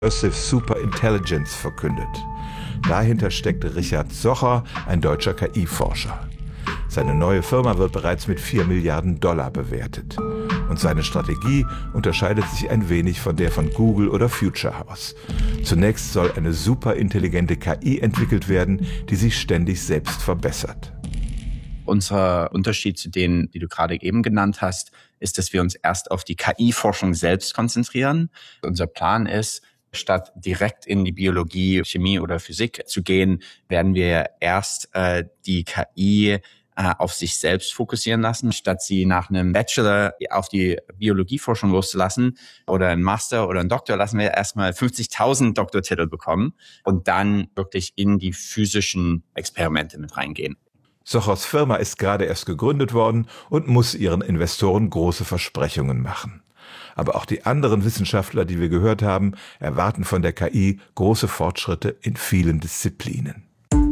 Immersive Superintelligence verkündet. Dahinter steckt Richard Socher, ein deutscher KI-Forscher. Seine neue Firma wird bereits mit $4 Milliarden bewertet. Und seine Strategie unterscheidet sich ein wenig von der von Google oder Future House. Zunächst soll eine superintelligente KI entwickelt werden, die sich ständig selbst verbessert. Unser Unterschied zu denen, die du gerade eben genannt hast, ist, dass wir uns erst auf die KI-Forschung selbst konzentrieren. Unser Plan ist, statt direkt in die Biologie, Chemie oder Physik zu gehen, werden wir erst die KI auf sich selbst fokussieren lassen, statt sie nach einem Bachelor auf die Biologieforschung loszulassen oder einen Master oder einen Doktor, lassen wir erstmal 50.000 Doktortitel bekommen und dann wirklich in die physischen Experimente mit reingehen. Sochers Firma ist gerade erst gegründet worden und muss ihren Investoren große Versprechungen machen. Aber auch die anderen Wissenschaftler, die wir gehört haben, erwarten von der KI große Fortschritte in vielen Disziplinen.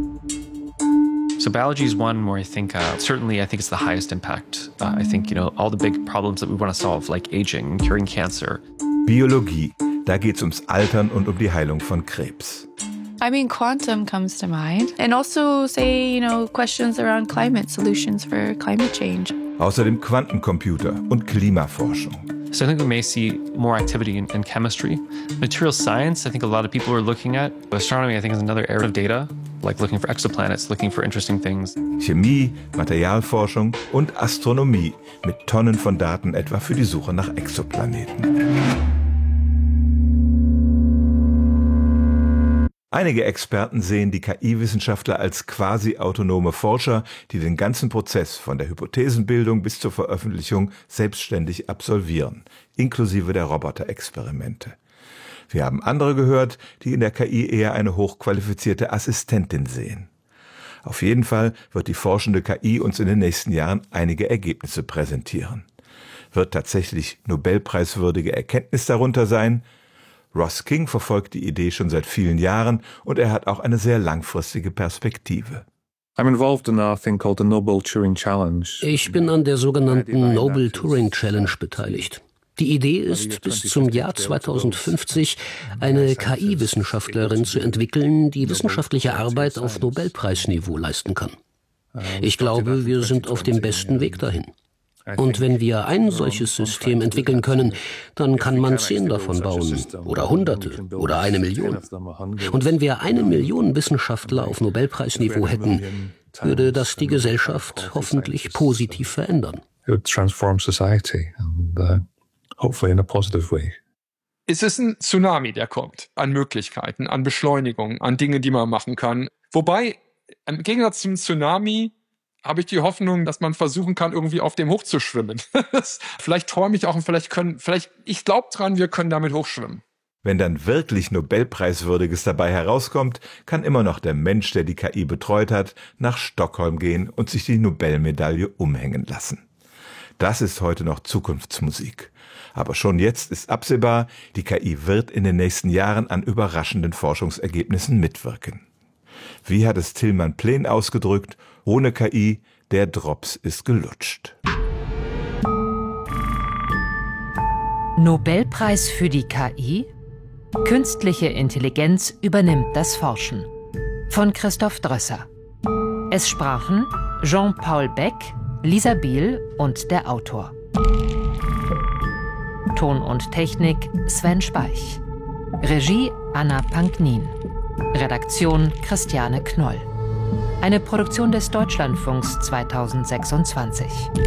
So biology is one where I think it's the highest impact. I think, all the big problems that we want to solve, like aging, curing cancer. Biologie, da geht's ums Altern und um die Heilung von Krebs. Quantum comes to mind. And also, questions around climate, solutions for climate change. Außerdem Quantencomputer und Klimaforschung. So I think we may see more activity in chemistry. Material science, I think a lot of people are looking at. Astronomy, I think, is another area of data, like looking for exoplanets, looking for interesting things. Chemie, Materialforschung und Astronomie mit Tonnen von Daten etwa für die Suche nach Exoplaneten. Einige Experten sehen die KI-Wissenschaftler als quasi autonome Forscher, die den ganzen Prozess von der Hypothesenbildung bis zur Veröffentlichung selbstständig absolvieren, inklusive der Roboterexperimente. Wir haben andere gehört, die in der KI eher eine hochqualifizierte Assistentin sehen. Auf jeden Fall wird die forschende KI uns in den nächsten Jahren einige Ergebnisse präsentieren. Wird tatsächlich nobelpreiswürdige Erkenntnis darunter sein? Ross King verfolgt die Idee schon seit vielen Jahren und er hat auch eine sehr langfristige Perspektive. Ich bin an der sogenannten Nobel Turing Challenge beteiligt. Die Idee ist, bis zum Jahr 2050 eine KI-Wissenschaftlerin zu entwickeln, die wissenschaftliche Arbeit auf Nobelpreisniveau leisten kann. Ich glaube, wir sind auf dem besten Weg dahin. Und wenn wir ein solches System entwickeln können, dann kann man 10 davon bauen oder Hunderte oder 1 Million. Und wenn wir 1 Million Wissenschaftler auf Nobelpreisniveau hätten, würde das die Gesellschaft hoffentlich positiv verändern. Es ist ein Tsunami, der kommt, an Möglichkeiten, an Beschleunigung, an Dinge, die man machen kann. Wobei, im Gegensatz zum Tsunami, habe ich die Hoffnung, dass man versuchen kann, irgendwie auf dem hochzuschwimmen. Vielleicht träume ich auch und ich glaube dran, wir können damit hochschwimmen. Wenn dann wirklich Nobelpreiswürdiges dabei herauskommt, kann immer noch der Mensch, der die KI betreut hat, nach Stockholm gehen und sich die Nobelmedaille umhängen lassen. Das ist heute noch Zukunftsmusik. Aber schon jetzt ist absehbar, die KI wird in den nächsten Jahren an überraschenden Forschungsergebnissen mitwirken. Wie hat es Tilman Plen ausgedrückt? Ohne KI, der Drops ist gelutscht. Nobelpreis für die KI? Künstliche Intelligenz übernimmt das Forschen. Von Christoph Drösser. Es sprachen Jean-Paul Beck, Lisa Biel und der Autor. Ton und Technik Sven Speich. Regie Anna Panknin. Redaktion Christiane Knoll. Eine Produktion des Deutschlandfunks 2026.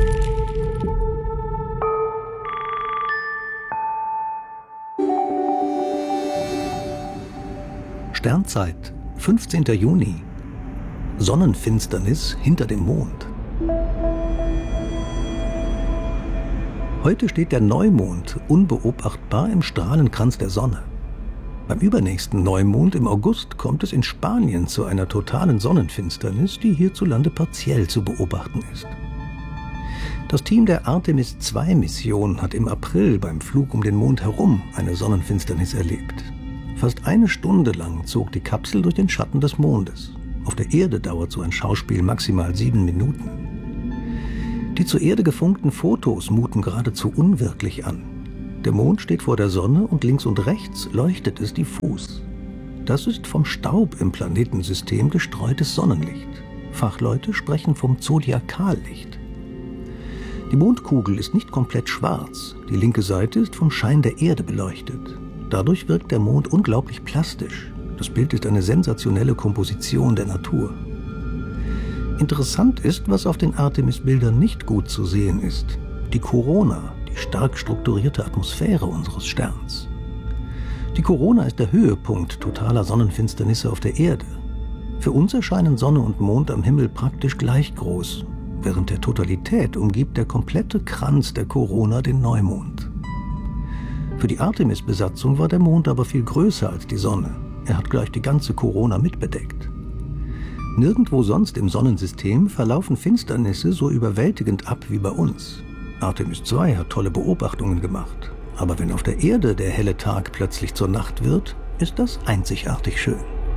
Sternzeit, 15. Juni. Sonnenfinsternis hinter dem Mond. Heute steht der Neumond unbeobachtbar im Strahlenkranz der Sonne. Beim übernächsten Neumond im August kommt es in Spanien zu einer totalen Sonnenfinsternis, die hierzulande partiell zu beobachten ist. Das Team der Artemis-II-Mission hat im April beim Flug um den Mond herum eine Sonnenfinsternis erlebt. Fast 1 Stunde lang zog die Kapsel durch den Schatten des Mondes. Auf der Erde dauert so ein Schauspiel maximal 7 Minuten. Die zur Erde gefunkten Fotos muten geradezu unwirklich an. Der Mond steht vor der Sonne und links und rechts leuchtet es diffus. Das ist vom Staub im Planetensystem gestreutes Sonnenlicht. Fachleute sprechen vom Zodiakallicht. Die Mondkugel ist nicht komplett schwarz. Die linke Seite ist vom Schein der Erde beleuchtet. Dadurch wirkt der Mond unglaublich plastisch. Das Bild ist eine sensationelle Komposition der Natur. Interessant ist, was auf den Artemis-Bildern nicht gut zu sehen ist. Die Korona, die stark strukturierte Atmosphäre unseres Sterns. Die Korona ist der Höhepunkt totaler Sonnenfinsternisse auf der Erde. Für uns erscheinen Sonne und Mond am Himmel praktisch gleich groß. Während der Totalität umgibt der komplette Kranz der Korona den Neumond. Für die Artemis-Besatzung war der Mond aber viel größer als die Sonne. Er hat gleich die ganze Korona mitbedeckt. Nirgendwo sonst im Sonnensystem verlaufen Finsternisse so überwältigend ab wie bei uns. Artemis II hat tolle Beobachtungen gemacht. Aber wenn auf der Erde der helle Tag plötzlich zur Nacht wird, ist das einzigartig schön.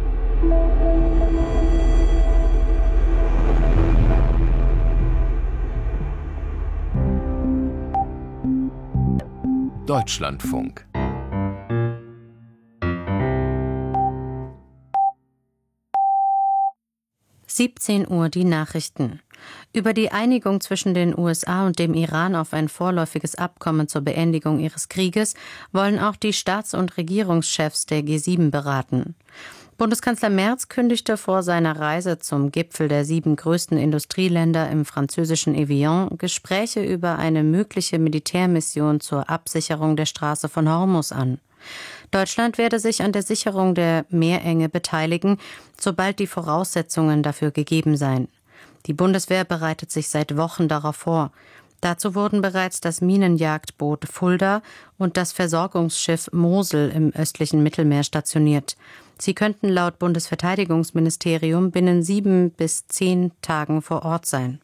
Deutschlandfunk. Uhr die Nachrichten. Über die Einigung zwischen den USA und dem Iran auf ein vorläufiges Abkommen zur Beendigung ihres Krieges wollen auch die Staats- und Regierungschefs der G7 beraten. Bundeskanzler Merz kündigte vor seiner Reise zum Gipfel der 7 größten Industrieländer im französischen Evian Gespräche über eine mögliche Militärmission zur Absicherung der Straße von Hormuz an. Deutschland werde sich an der Sicherung der Meerenge beteiligen, sobald die Voraussetzungen dafür gegeben seien. Die Bundeswehr bereitet sich seit Wochen darauf vor. Dazu wurden bereits das Minenjagdboot Fulda und das Versorgungsschiff Mosel im östlichen Mittelmeer stationiert. Sie könnten laut Bundesverteidigungsministerium binnen 7 bis 10 Tagen vor Ort sein.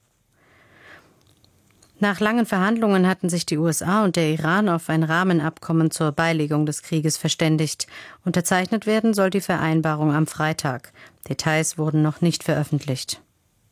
Nach langen Verhandlungen hatten sich die USA und der Iran auf ein Rahmenabkommen zur Beilegung des Krieges verständigt. Unterzeichnet werden soll die Vereinbarung am Freitag. Details wurden noch nicht veröffentlicht.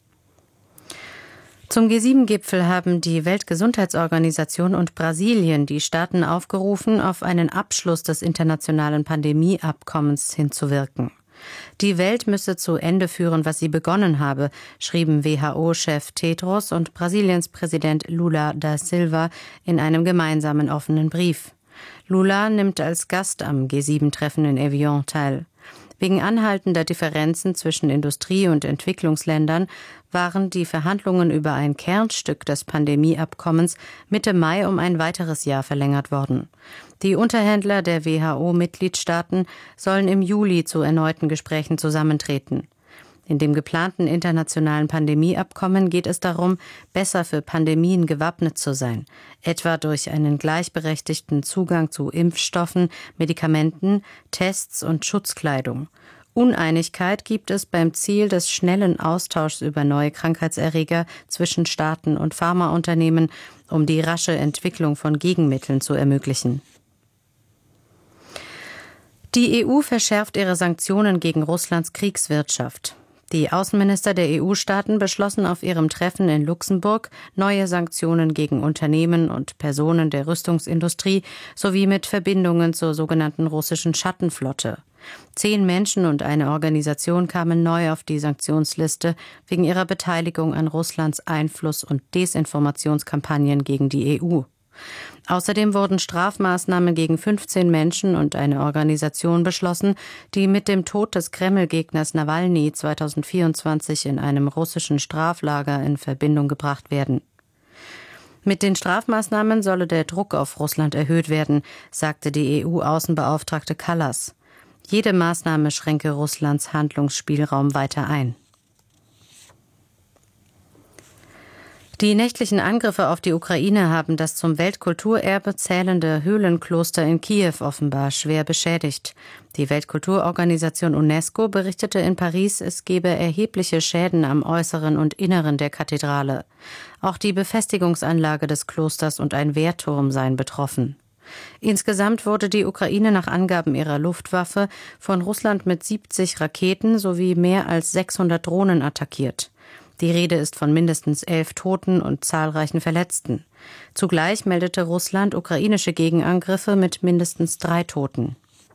Zum G7-Gipfel haben die Weltgesundheitsorganisation und Brasilien die Staaten aufgerufen, auf einen Abschluss des internationalen Pandemieabkommens hinzuwirken. Die Welt müsse zu Ende führen, was sie begonnen habe, schrieben WHO-Chef Tedros und Brasiliens Präsident Lula da Silva in einem gemeinsamen offenen Brief. Lula nimmt als Gast am G7-Treffen in Evian teil. Wegen anhaltender Differenzen zwischen Industrie- und Entwicklungsländern waren die Verhandlungen über ein Kernstück des Pandemieabkommens Mitte Mai um ein weiteres Jahr verlängert worden. Die Unterhändler der WHO-Mitgliedstaaten sollen im Juli zu erneuten Gesprächen zusammentreten. In dem geplanten internationalen Pandemieabkommen geht es darum, besser für Pandemien gewappnet zu sein, etwa durch einen gleichberechtigten Zugang zu Impfstoffen, Medikamenten, Tests und Schutzkleidung. Uneinigkeit gibt es beim Ziel des schnellen Austauschs über neue Krankheitserreger zwischen Staaten und Pharmaunternehmen, um die rasche Entwicklung von Gegenmitteln zu ermöglichen. Die EU verschärft ihre Sanktionen gegen Russlands Kriegswirtschaft. Die Außenminister der EU-Staaten beschlossen auf ihrem Treffen in Luxemburg neue Sanktionen gegen Unternehmen und Personen der Rüstungsindustrie sowie mit Verbindungen zur sogenannten russischen Schattenflotte. 10 Menschen und eine Organisation kamen neu auf die Sanktionsliste wegen ihrer Beteiligung an Russlands Einfluss- und Desinformationskampagnen gegen die EU. Außerdem wurden Strafmaßnahmen gegen 15 Menschen und eine Organisation beschlossen, die mit dem Tod des Kreml-Gegners Nawalny 2024 in einem russischen Straflager in Verbindung gebracht werden. Mit den Strafmaßnahmen solle der Druck auf Russland erhöht werden, sagte die EU-Außenbeauftragte Kallas. Jede Maßnahme schränke Russlands Handlungsspielraum weiter ein. Die nächtlichen Angriffe auf die Ukraine haben das zum Weltkulturerbe zählende Höhlenkloster in Kiew offenbar schwer beschädigt. Die Weltkulturorganisation UNESCO berichtete in Paris, es gebe erhebliche Schäden am Äußeren und Inneren der Kathedrale. Auch die Befestigungsanlage des Klosters und ein Wehrturm seien betroffen. Insgesamt wurde die Ukraine nach Angaben ihrer Luftwaffe von Russland mit 70 Raketen sowie mehr als 600 Drohnen attackiert. Die Rede ist von mindestens 11 Toten und zahlreichen Verletzten. Zugleich meldete Russland ukrainische Gegenangriffe mit mindestens 3 Toten.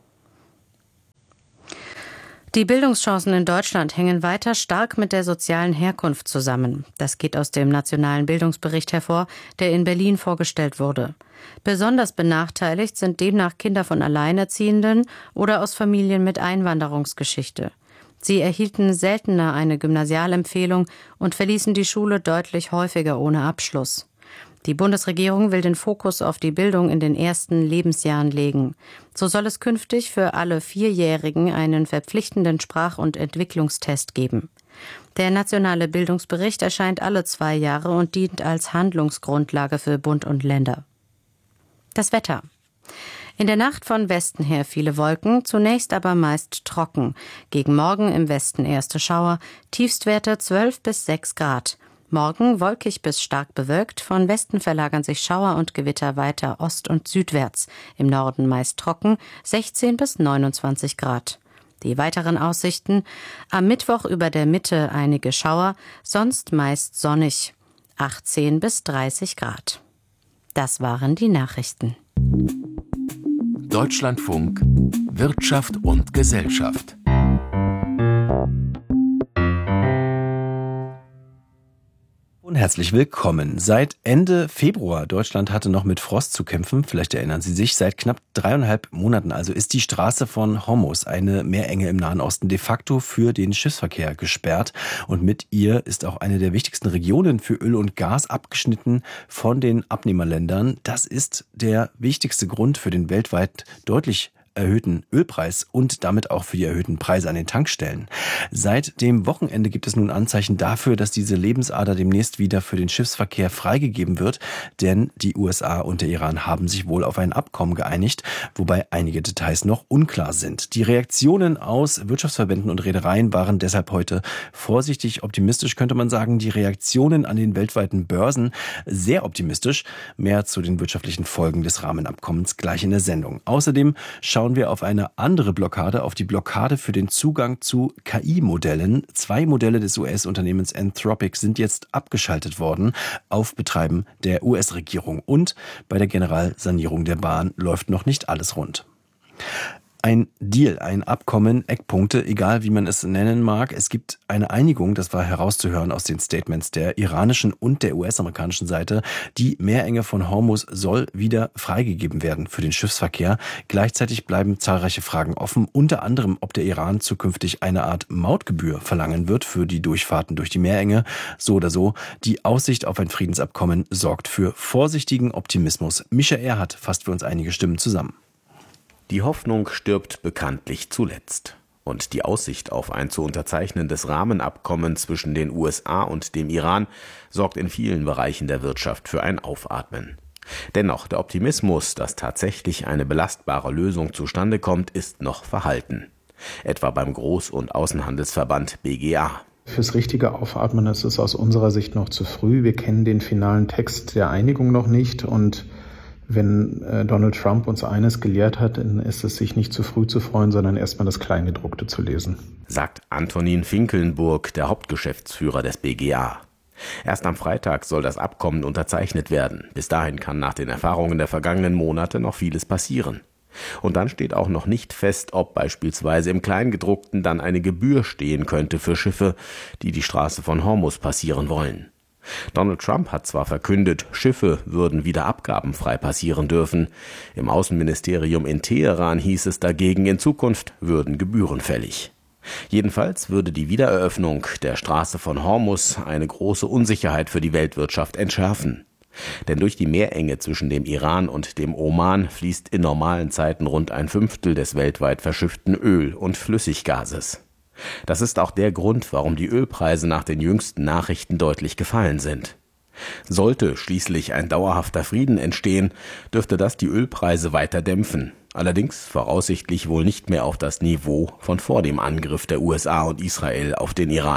Die Bildungschancen in Deutschland hängen weiter stark mit der sozialen Herkunft zusammen. Das geht aus dem Nationalen Bildungsbericht hervor, der in Berlin vorgestellt wurde. Besonders benachteiligt sind demnach Kinder von Alleinerziehenden oder aus Familien mit Einwanderungsgeschichte. Sie erhielten seltener eine Gymnasialempfehlung und verließen die Schule deutlich häufiger ohne Abschluss. Die Bundesregierung will den Fokus auf die Bildung in den ersten Lebensjahren legen. So soll es künftig für alle 4-Jährigen einen verpflichtenden Sprach- und Entwicklungstest geben. Der nationale Bildungsbericht erscheint alle 2 Jahre und dient als Handlungsgrundlage für Bund und Länder. Das Wetter. In der Nacht von Westen her viele Wolken, zunächst aber meist trocken. Gegen Morgen im Westen erste Schauer, Tiefstwerte 12 bis 6 Grad. Morgen wolkig bis stark bewölkt, von Westen verlagern sich Schauer und Gewitter weiter ost- und südwärts. Im Norden meist trocken, 16 bis 29 Grad. Die weiteren Aussichten: am Mittwoch über der Mitte einige Schauer, sonst meist sonnig, 18 bis 30 Grad. Das waren die Nachrichten. Deutschlandfunk Wirtschaft und Gesellschaft. Und herzlich willkommen. Seit Ende Februar, Deutschland hatte noch mit Frost zu kämpfen, vielleicht erinnern Sie sich, seit knapp 3,5 Monaten also ist die Straße von Hormuz, eine Meerenge im Nahen Osten, de facto für den Schiffsverkehr gesperrt. Und mit ihr ist auch eine der wichtigsten Regionen für Öl und Gas abgeschnitten von den Abnehmerländern. Das ist der wichtigste Grund für den weltweit deutlich erhöhten Ölpreis und damit auch für die erhöhten Preise an den Tankstellen. Seit dem Wochenende gibt es nun Anzeichen dafür, dass diese Lebensader demnächst wieder für den Schiffsverkehr freigegeben wird, denn die USA und der Iran haben sich wohl auf ein Abkommen geeinigt, wobei einige Details noch unklar sind. Die Reaktionen aus Wirtschaftsverbänden und Reedereien waren deshalb heute vorsichtig optimistisch, könnte man sagen. Die Reaktionen an den weltweiten Börsen sehr optimistisch. Mehr zu den wirtschaftlichen Folgen des Rahmenabkommens gleich in der Sendung. Außerdem schauen wir auf eine andere Blockade, auf die Blockade für den Zugang zu KI-Modellen. 2 Modelle des US-Unternehmens Anthropic sind jetzt abgeschaltet worden auf Betreiben der US-Regierung. Und bei der Generalsanierung der Bahn läuft noch nicht alles rund. Ein Deal, ein Abkommen, Eckpunkte, egal wie man es nennen mag. Es gibt eine Einigung, das war herauszuhören aus den Statements der iranischen und der US-amerikanischen Seite. Die Meerenge von Hormuz soll wieder freigegeben werden für den Schiffsverkehr. Gleichzeitig bleiben zahlreiche Fragen offen, unter anderem, ob der Iran zukünftig eine Art Mautgebühr verlangen wird für die Durchfahrten durch die Meerenge. So oder so, die Aussicht auf ein Friedensabkommen sorgt für vorsichtigen Optimismus. Mischa Erhardt fasst für uns einige Stimmen zusammen. Die Hoffnung stirbt bekanntlich zuletzt. Und die Aussicht auf ein zu unterzeichnendes Rahmenabkommen zwischen den USA und dem Iran sorgt in vielen Bereichen der Wirtschaft für ein Aufatmen. Dennoch, der Optimismus, dass tatsächlich eine belastbare Lösung zustande kommt, ist noch verhalten. Etwa beim Groß- und Außenhandelsverband BGA. Fürs richtige Aufatmen ist es aus unserer Sicht noch zu früh. Wir kennen den finalen Text der Einigung noch nicht und wenn Donald Trump uns eines gelehrt hat, dann ist es, sich nicht zu früh zu freuen, sondern erstmal das Kleingedruckte zu lesen. Sagt Antonin Finkelnburg, der Hauptgeschäftsführer des BGA. Erst am Freitag soll das Abkommen unterzeichnet werden. Bis dahin kann nach den Erfahrungen der vergangenen Monate noch vieles passieren. Und dann steht auch noch nicht fest, ob beispielsweise im Kleingedruckten dann eine Gebühr stehen könnte für Schiffe, die die Straße von Hormuz passieren wollen. Donald Trump hat zwar verkündet, Schiffe würden wieder abgabenfrei passieren dürfen. Im Außenministerium in Teheran hieß es dagegen, in Zukunft würden Gebühren fällig. Jedenfalls würde die Wiedereröffnung der Straße von Hormuz eine große Unsicherheit für die Weltwirtschaft entschärfen. Denn durch die Meerenge zwischen dem Iran und dem Oman fließt in normalen Zeiten rund 1/5 des weltweit verschifften Öl- und Flüssiggases. Das ist auch der Grund, warum die Ölpreise nach den jüngsten Nachrichten deutlich gefallen sind. Sollte schließlich ein dauerhafter Frieden entstehen, dürfte das die Ölpreise weiter dämpfen. Allerdings voraussichtlich wohl nicht mehr auf das Niveau von vor dem Angriff der USA und Israel auf den Iran.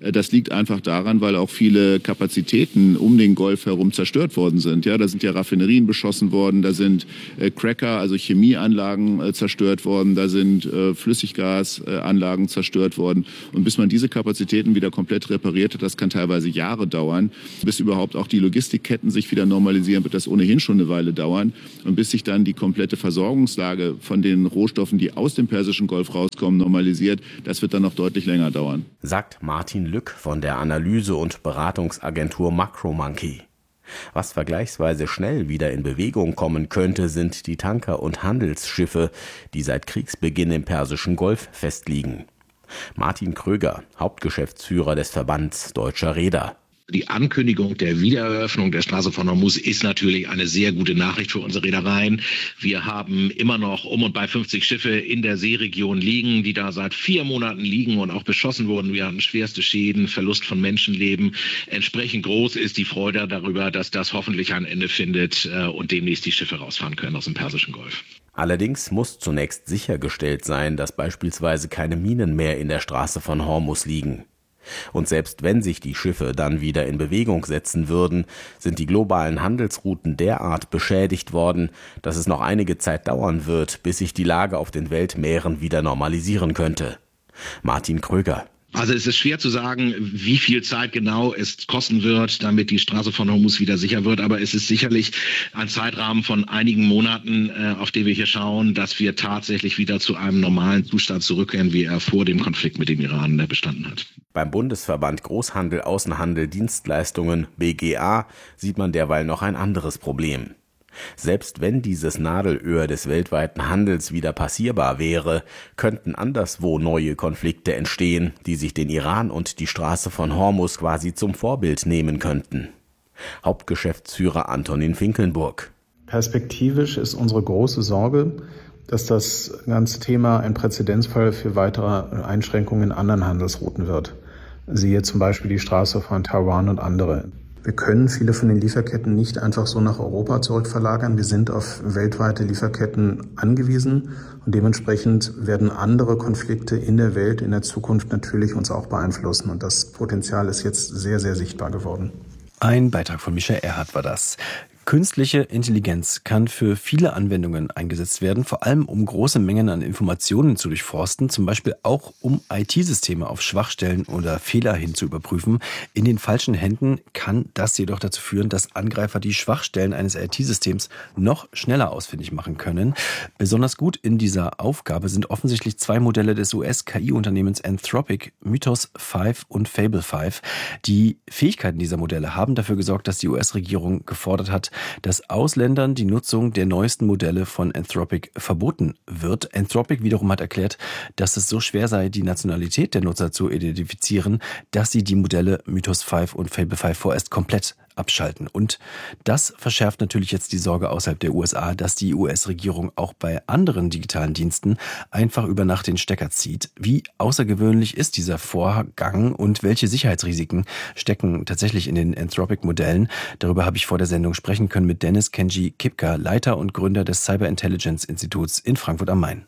Das liegt einfach daran, weil auch viele Kapazitäten um den Golf herum zerstört worden sind. Ja, da sind ja Raffinerien beschossen worden, da sind Cracker, also Chemieanlagen zerstört worden, da sind Flüssiggasanlagen zerstört worden. Und bis man diese Kapazitäten wieder komplett repariert hat, das kann teilweise Jahre dauern. Bis überhaupt auch die Logistikketten sich wieder normalisieren, wird das ohnehin schon eine Weile dauern. Und bis sich dann die komplette Versorgungslage von den Rohstoffen, die aus dem Persischen Golf rauskommen, normalisiert, das wird dann noch deutlich länger dauern. Sagt Martin Lück von der Analyse- und Beratungsagentur Macromonkey. Was vergleichsweise schnell wieder in Bewegung kommen könnte, sind die Tanker und Handelsschiffe, die seit Kriegsbeginn im Persischen Golf festliegen. Martin Kröger, Hauptgeschäftsführer des Verbands Deutscher Reeder. Die Ankündigung der Wiedereröffnung der Straße von Hormuz ist natürlich eine sehr gute Nachricht für unsere Reedereien. Wir haben immer noch um und bei 50 Schiffe in der Seeregion liegen, die da seit 4 Monaten liegen und auch beschossen wurden. Wir hatten schwerste Schäden, Verlust von Menschenleben. Entsprechend groß ist die Freude darüber, dass das hoffentlich ein Ende findet und demnächst die Schiffe rausfahren können aus dem Persischen Golf. Allerdings muss zunächst sichergestellt sein, dass beispielsweise keine Minen mehr in der Straße von Hormuz liegen. Und selbst wenn sich die Schiffe dann wieder in Bewegung setzen würden, sind die globalen Handelsrouten derart beschädigt worden, dass es noch einige Zeit dauern wird, bis sich die Lage auf den Weltmeeren wieder normalisieren könnte. Martin Kröger. Also es ist schwer zu sagen, wie viel Zeit genau es kosten wird, damit die Straße von Hormuz wieder sicher wird. Aber es ist sicherlich ein Zeitrahmen von einigen Monaten, auf den wir hier schauen, dass wir tatsächlich wieder zu einem normalen Zustand zurückkehren, wie er vor dem Konflikt mit dem Iran bestanden hat. Beim Bundesverband Großhandel, Außenhandel, Dienstleistungen BGA sieht man derweil noch ein anderes Problem. Selbst wenn dieses Nadelöhr des weltweiten Handels wieder passierbar wäre, könnten anderswo neue Konflikte entstehen, die sich den Iran und die Straße von Hormuz quasi zum Vorbild nehmen könnten. Hauptgeschäftsführer Antonin Finkelnburg. Perspektivisch ist unsere große Sorge, dass das ganze Thema ein Präzedenzfall für weitere Einschränkungen in anderen Handelsrouten wird. Siehe zum Beispiel die Straße von Taiwan und andere. Wir können viele von den Lieferketten nicht einfach so nach Europa zurückverlagern. Wir sind auf weltweite Lieferketten angewiesen und dementsprechend werden andere Konflikte in der Welt in der Zukunft natürlich uns auch beeinflussen. Und das Potenzial ist jetzt sehr, sehr sichtbar geworden. Ein Beitrag von Michael Erhardt war das. Künstliche Intelligenz kann für viele Anwendungen eingesetzt werden, vor allem um große Mengen an Informationen zu durchforsten, zum Beispiel auch um IT-Systeme auf Schwachstellen oder Fehler hin zu überprüfen. In den falschen Händen kann das jedoch dazu führen, dass Angreifer die Schwachstellen eines IT-Systems noch schneller ausfindig machen können. Besonders gut in dieser Aufgabe sind offensichtlich 2 Modelle des US-KI-Unternehmens Anthropic, Mythos 5 und Fable 5. Die Fähigkeiten dieser Modelle haben dafür gesorgt, dass die US-Regierung gefordert hat, dass Ausländern die Nutzung der neuesten Modelle von Anthropic verboten wird. Anthropic wiederum hat erklärt, dass es so schwer sei, die Nationalität der Nutzer zu identifizieren, dass sie die Modelle Mythos 5 und Fable 5 vorerst komplett abschalten. Und das verschärft natürlich jetzt die Sorge außerhalb der USA, dass die US-Regierung auch bei anderen digitalen Diensten einfach über Nacht den Stecker zieht. Wie außergewöhnlich ist dieser Vorgang und welche Sicherheitsrisiken stecken tatsächlich in den Anthropic-Modellen? Darüber habe ich vor der Sendung sprechen können mit Dennis Kenji Kipka, Leiter und Gründer des Cyber Intelligence Instituts in Frankfurt am Main.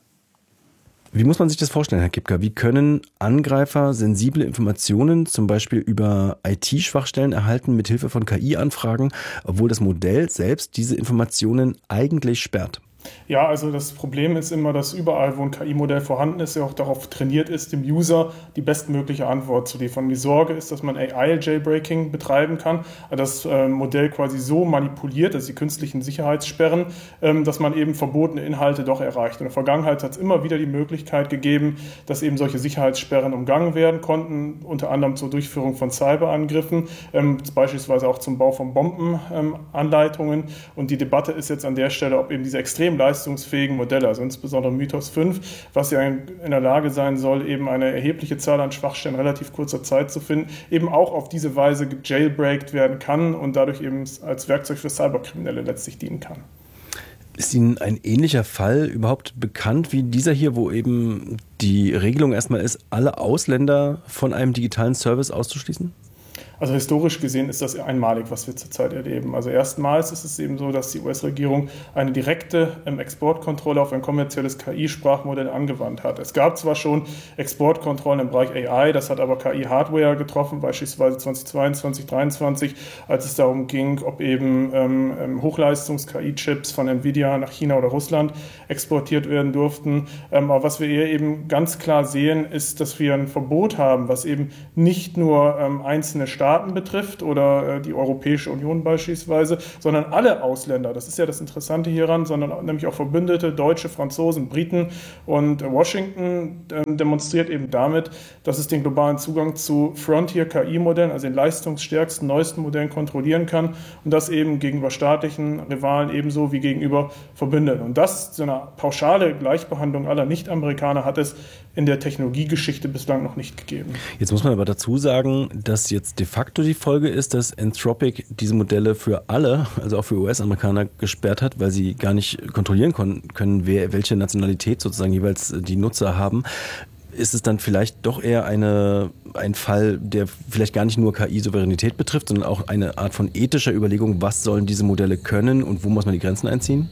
Wie muss man sich das vorstellen, Herr Kipka? Wie können Angreifer sensible Informationen zum Beispiel über IT-Schwachstellen erhalten mit Hilfe von KI-Anfragen, obwohl das Modell selbst diese Informationen eigentlich sperrt? Ja, also das Problem ist immer, dass überall, wo ein KI-Modell vorhanden ist, ja auch darauf trainiert ist, dem User die bestmögliche Antwort zu liefern. Die Sorge ist, dass man AI-Jailbreaking betreiben kann, das Modell quasi so manipuliert, also die künstlichen Sicherheitssperren, dass man eben verbotene Inhalte doch erreicht. In der Vergangenheit hat es immer wieder die Möglichkeit gegeben, dass eben solche Sicherheitssperren umgangen werden konnten, unter anderem zur Durchführung von Cyberangriffen, beispielsweise auch zum Bau von Bombenanleitungen. Und die Debatte ist jetzt an der Stelle, ob eben diese extrem leistungsfähigen Modelle, also insbesondere Mythos 5, was ja in der Lage sein soll, eben eine erhebliche Zahl an Schwachstellen in relativ kurzer Zeit zu finden, eben auch auf diese Weise gejailbreakt werden kann und dadurch eben als Werkzeug für Cyberkriminelle letztlich dienen kann. Ist Ihnen ein ähnlicher Fall überhaupt bekannt wie dieser hier, wo eben die Regelung erstmal ist, alle Ausländer von einem digitalen Service auszuschließen? Also historisch gesehen ist das einmalig, was wir zurzeit erleben. Also erstmals ist es eben so, dass die US-Regierung eine direkte Exportkontrolle auf ein kommerzielles KI-Sprachmodell angewandt hat. Es gab zwar schon Exportkontrollen im Bereich AI, das hat aber KI-Hardware getroffen, beispielsweise 2022, 2023, als es darum ging, ob eben Hochleistungs-KI-Chips von Nvidia nach China oder Russland exportiert werden durften. Aber was wir hier eben ganz klar sehen, ist, dass wir ein Verbot haben, was eben nicht nur einzelne Staaten betrifft oder die Europäische Union beispielsweise, sondern alle Ausländer. Das ist ja das Interessante hieran, sondern nämlich auch Verbündete, Deutsche, Franzosen, Briten. Und Washington demonstriert eben damit, dass es den globalen Zugang zu Frontier-KI-Modellen, also den leistungsstärksten, neuesten Modellen kontrollieren kann und das eben gegenüber staatlichen Rivalen ebenso wie gegenüber Verbündeten. Und das, so eine pauschale Gleichbehandlung aller Nicht-Amerikaner, hat es in der Technologiegeschichte bislang noch nicht gegeben. Jetzt muss man aber dazu sagen, dass jetzt de facto die Folge ist, dass Anthropic diese Modelle für alle, also auch für US-Amerikaner, gesperrt hat, weil sie gar nicht kontrollieren können, welche Nationalität sozusagen jeweils die Nutzer haben. Ist es dann vielleicht doch eher ein Fall, der vielleicht gar nicht nur KI-Souveränität betrifft, sondern auch eine Art von ethischer Überlegung, was sollen diese Modelle können und wo muss man die Grenzen einziehen?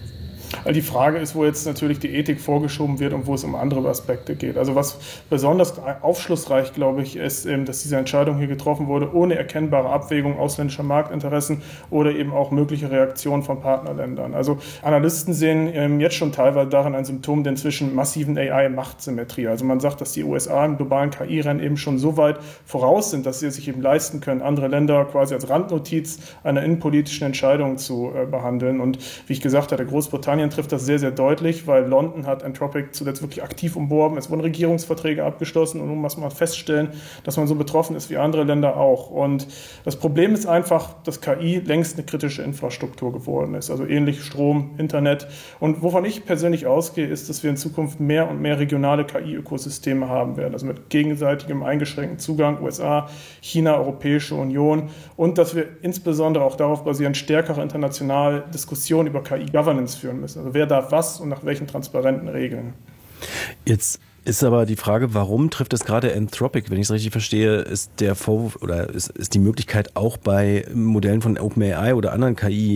Die Frage ist, wo jetzt natürlich die Ethik vorgeschoben wird und wo es um andere Aspekte geht. Also was besonders aufschlussreich, glaube ich, ist, dass diese Entscheidung hier getroffen wurde, ohne erkennbare Abwägung ausländischer Marktinteressen oder eben auch mögliche Reaktionen von Partnerländern. Also Analysten sehen jetzt schon teilweise darin ein Symptom der inzwischen massiven AI-Machtsymmetrie. Also man sagt, dass die USA im globalen KI-Rennen eben schon so weit voraus sind, dass sie es sich eben leisten können, andere Länder quasi als Randnotiz einer innenpolitischen Entscheidung zu behandeln. Und wie ich gesagt hatte, Großbritannien trifft das sehr, sehr deutlich, weil London hat Anthropic zuletzt wirklich aktiv umworben. Es wurden Regierungsverträge abgeschlossen und nun muss man feststellen, dass man so betroffen ist wie andere Länder auch. Und das Problem ist einfach, dass KI längst eine kritische Infrastruktur geworden ist, also ähnlich Strom, Internet. Und wovon ich persönlich ausgehe, ist, dass wir in Zukunft mehr und mehr regionale KI-Ökosysteme haben werden, also mit gegenseitigem eingeschränkten Zugang, USA, China, Europäische Union, und dass wir insbesondere auch darauf basierend stärkere internationale Diskussionen über KI-Governance führen müssen. Also wer darf was und nach welchen transparenten Regeln. Jetzt ist aber die Frage, warum trifft es gerade Anthropic? Wenn ich es richtig verstehe, ist der Vorwurf oder ist die Möglichkeit auch bei Modellen von OpenAI oder anderen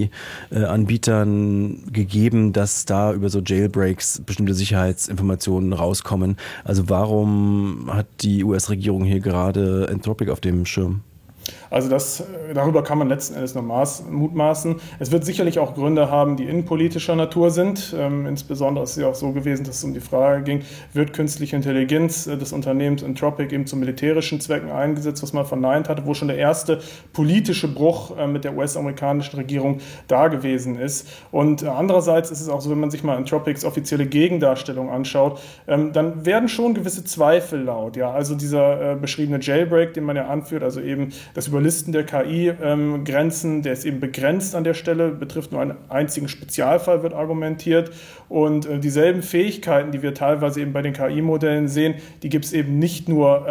KI-Anbietern gegeben, dass da über so Jailbreaks bestimmte Sicherheitsinformationen rauskommen. Also warum hat die US-Regierung hier gerade Anthropic auf dem Schirm? Also darüber kann man letzten Endes noch mutmaßen. Es wird sicherlich auch Gründe haben, die innenpolitischer Natur sind. Insbesondere ist es ja auch so gewesen, dass es um die Frage ging, wird künstliche Intelligenz des Unternehmens Anthropic eben zu militärischen Zwecken eingesetzt, was man verneint hatte, wo schon der erste politische Bruch mit der US-amerikanischen Regierung da gewesen ist. Und andererseits ist es auch so, wenn man sich mal Anthropics offizielle Gegendarstellung anschaut, dann werden schon gewisse Zweifel laut. Ja, also dieser beschriebene Jailbreak, den man ja anführt, also eben das Überlisten der KI-Grenzen, der ist eben begrenzt an der Stelle, betrifft nur einen einzigen Spezialfall, wird argumentiert. Und dieselben Fähigkeiten, die wir teilweise eben bei den KI-Modellen sehen, die gibt es eben nicht nur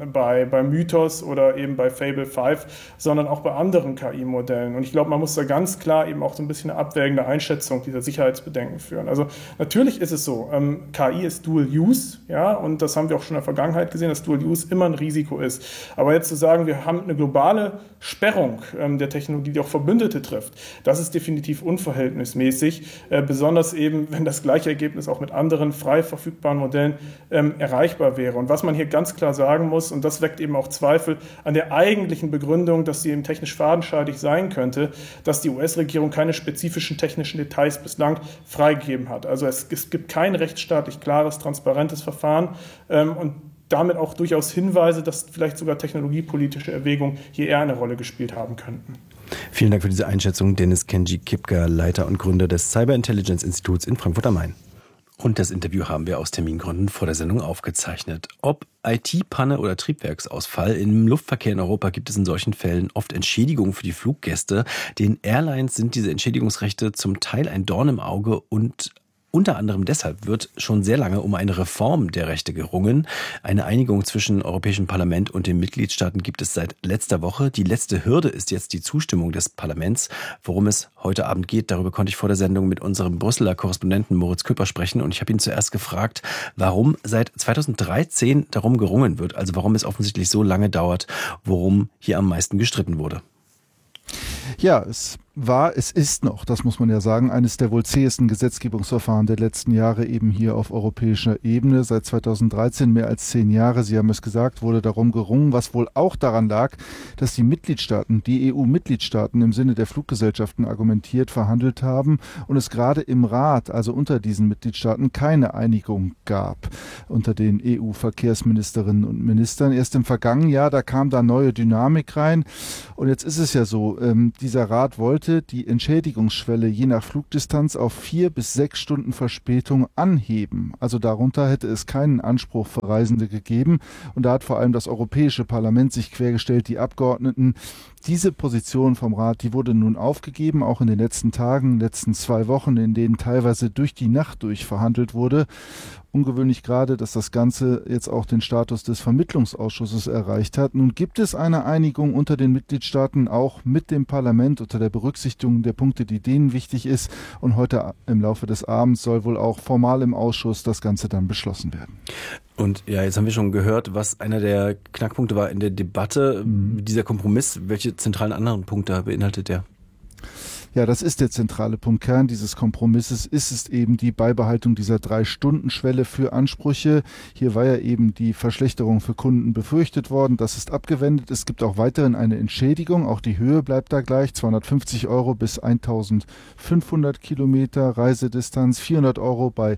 bei Mythos oder eben bei Fable 5, sondern auch bei anderen KI-Modellen. Und ich glaube, man muss da ganz klar eben auch so ein bisschen eine abwägende Einschätzung dieser Sicherheitsbedenken führen. Also natürlich ist es so, KI ist Dual Use, ja, und das haben wir auch schon in der Vergangenheit gesehen, dass Dual Use immer ein Risiko ist. Aber jetzt zu sagen, wir haben eine globale Sperrung der Technologie, die auch Verbündete trifft, das ist definitiv unverhältnismäßig, besonders eben, wenn das gleiche Ergebnis auch mit anderen frei verfügbaren Modellen erreichbar wäre. Und was man hier ganz klar sagen muss, und das weckt eben auch Zweifel an der eigentlichen Begründung, dass sie eben technisch fadenscheidig sein könnte, dass die US-Regierung keine spezifischen technischen Details bislang freigegeben hat. Also es gibt kein rechtsstaatlich klares, transparentes Verfahren und damit auch durchaus Hinweise, dass vielleicht sogar technologiepolitische Erwägungen hier eher eine Rolle gespielt haben könnten. Vielen Dank für diese Einschätzung, Dennis Kenji-Kipka, Leiter und Gründer des Cyber Intelligence Instituts in Frankfurt am Main. Und das Interview haben wir aus Termingründen vor der Sendung aufgezeichnet. Ob IT-Panne oder Triebwerksausfall, im Luftverkehr in Europa gibt es in solchen Fällen oft Entschädigungen für die Fluggäste. Den Airlines sind diese Entschädigungsrechte zum Teil ein Dorn im Auge und Unter anderem deshalb wird schon sehr lange um eine Reform der Rechte gerungen. Eine Einigung zwischen Europäischem Parlament und den Mitgliedstaaten gibt es seit letzter Woche. Die letzte Hürde ist jetzt die Zustimmung des Parlaments. Worum es heute Abend geht, darüber konnte ich vor der Sendung mit unserem Brüsseler Korrespondenten Moritz Küpper sprechen. Und ich habe ihn zuerst gefragt, warum seit 2013 darum gerungen wird. Also warum es offensichtlich so lange dauert, worum hier am meisten gestritten wurde. Ja, es ist noch, das muss man ja sagen, eines der wohl zähesten Gesetzgebungsverfahren der letzten Jahre eben hier auf europäischer Ebene. Seit 2013, mehr als 10 Jahre, Sie haben es gesagt, wurde darum gerungen, was wohl auch daran lag, dass die Mitgliedstaaten, die EU-Mitgliedstaaten im Sinne der Fluggesellschaften argumentiert verhandelt haben und es gerade im Rat, also unter diesen Mitgliedstaaten, keine Einigung gab unter den EU-Verkehrsministerinnen und Ministern. Erst im vergangenen Jahr, da kam da neue Dynamik rein und jetzt ist es ja so, dieser Rat wollte die Entschädigungsschwelle je nach Flugdistanz auf 4 bis 6 Stunden Verspätung anheben. Also darunter hätte es keinen Anspruch für Reisende gegeben. Und da hat vor allem das Europäische Parlament sich quergestellt, die Abgeordneten. Diese Position vom Rat, die wurde nun aufgegeben, auch in den letzten Tagen, letzten 2 Wochen, in denen teilweise durch die Nacht durch verhandelt wurde. Ungewöhnlich gerade, dass das Ganze jetzt auch den Status des Vermittlungsausschusses erreicht hat. Nun gibt es eine Einigung unter den Mitgliedstaaten, auch mit dem Parlament, unter der Berücksichtigung der Punkte, die denen wichtig ist. Und heute im Laufe des Abends soll wohl auch formal im Ausschuss das Ganze dann beschlossen werden. Und ja, jetzt haben wir schon gehört, was einer der Knackpunkte war in der Debatte. Dieser Kompromiss, welche zentralen anderen Punkte beinhaltet der? Ja, das ist der zentrale Punkt. Kern dieses Kompromisses ist es eben die Beibehaltung dieser 3-Stunden-Schwelle für Ansprüche. Hier war ja eben die Verschlechterung für Kunden befürchtet worden. Das ist abgewendet. Es gibt auch weiterhin eine Entschädigung. Auch die Höhe bleibt da gleich. 250 € bis 1500 Kilometer Reisedistanz, 400 € bei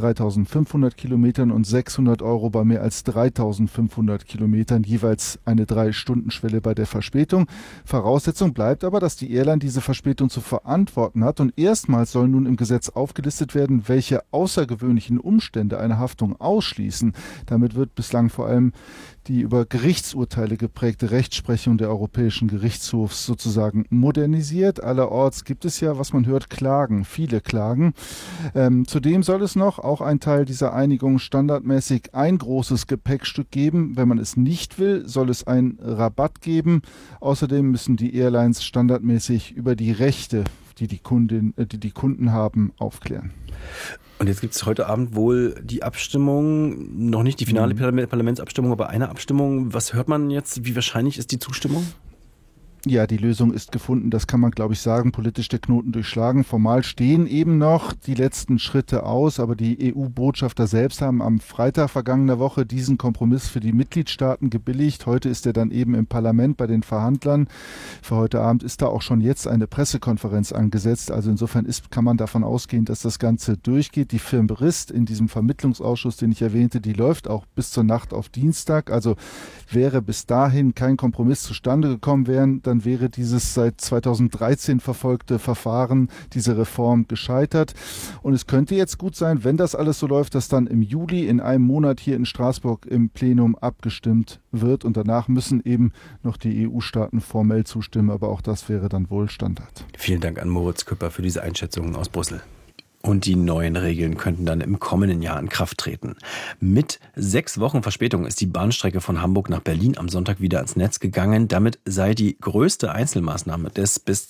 3500 Kilometern und 600 € bei mehr als 3500 Kilometern. Jeweils eine 3-Stunden-Schwelle bei der Verspätung. Voraussetzung bleibt aber, dass die Airline diese Verspätung zu verantworten hat und erstmals soll nun im Gesetz aufgelistet werden, welche außergewöhnlichen Umstände eine Haftung ausschließen. Damit wird bislang vor allem die über Gerichtsurteile geprägte Rechtsprechung der Europäischen Gerichtshofs sozusagen modernisiert. Allerorts gibt es ja, was man hört, Klagen, viele Klagen. Zudem soll es noch, auch ein Teil dieser Einigung, standardmäßig ein großes Gepäckstück geben. Wenn man es nicht will, soll es einen Rabatt geben. Außerdem müssen die Airlines standardmäßig über die Rechte, die die Kunden haben, aufklären. Und jetzt gibt es heute Abend wohl die Abstimmung, noch nicht die finale Parlamentsabstimmung, aber eine Abstimmung. Was hört man jetzt? Wie wahrscheinlich ist die Zustimmung? Ja, die Lösung ist gefunden, das kann man, glaube ich, sagen, politisch der Knoten durchschlagen. Formal stehen eben noch die letzten Schritte aus, aber die EU-Botschafter selbst haben am Freitag vergangener Woche diesen Kompromiss für die Mitgliedstaaten gebilligt. Heute ist er dann eben im Parlament bei den Verhandlern. Für heute Abend ist da auch schon jetzt eine Pressekonferenz angesetzt. Also insofern kann man davon ausgehen, dass das Ganze durchgeht. Die Firmenbericht in diesem Vermittlungsausschuss, den ich erwähnte, die läuft auch bis zur Nacht auf Dienstag. Also wäre bis dahin kein Kompromiss zustande gekommen dann wäre dieses seit 2013 verfolgte Verfahren, diese Reform gescheitert. Und es könnte jetzt gut sein, wenn das alles so läuft, dass dann im Juli in einem Monat hier in Straßburg im Plenum abgestimmt wird. Und danach müssen eben noch die EU-Staaten formell zustimmen. Aber auch das wäre dann wohl Standard. Vielen Dank an Moritz Küpper für diese Einschätzungen aus Brüssel. Und die neuen Regeln könnten dann im kommenden Jahr in Kraft treten. Mit 6 Wochen Verspätung ist die Bahnstrecke von Hamburg nach Berlin am Sonntag wieder ans Netz gegangen. Damit sei die größte Einzelmaßnahme des bis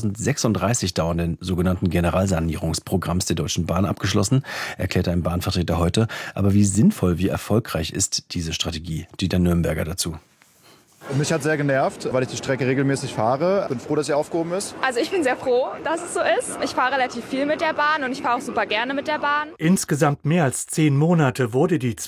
2036 dauernden sogenannten Generalsanierungsprogramms der Deutschen Bahn abgeschlossen, erklärte ein Bahnvertreter heute. Aber wie sinnvoll, wie erfolgreich ist diese Strategie? Dieter Nürnberger dazu. Mich hat sehr genervt, weil ich die Strecke regelmäßig fahre. Bin froh, dass sie aufgehoben ist. Also ich bin sehr froh, dass es so ist. Ich fahre relativ viel mit der Bahn und ich fahre auch super gerne mit der Bahn. Insgesamt mehr als 10 Monate wurde die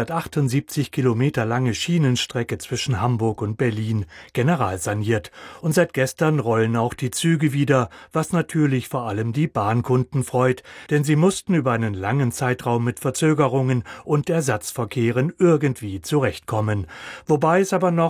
278 Kilometer lange Schienenstrecke zwischen Hamburg und Berlin generalsaniert. Und seit gestern rollen auch die Züge wieder, was natürlich vor allem die Bahnkunden freut. Denn sie mussten über einen langen Zeitraum mit Verzögerungen und Ersatzverkehren irgendwie zurechtkommen. Wobei es aber noch, darauf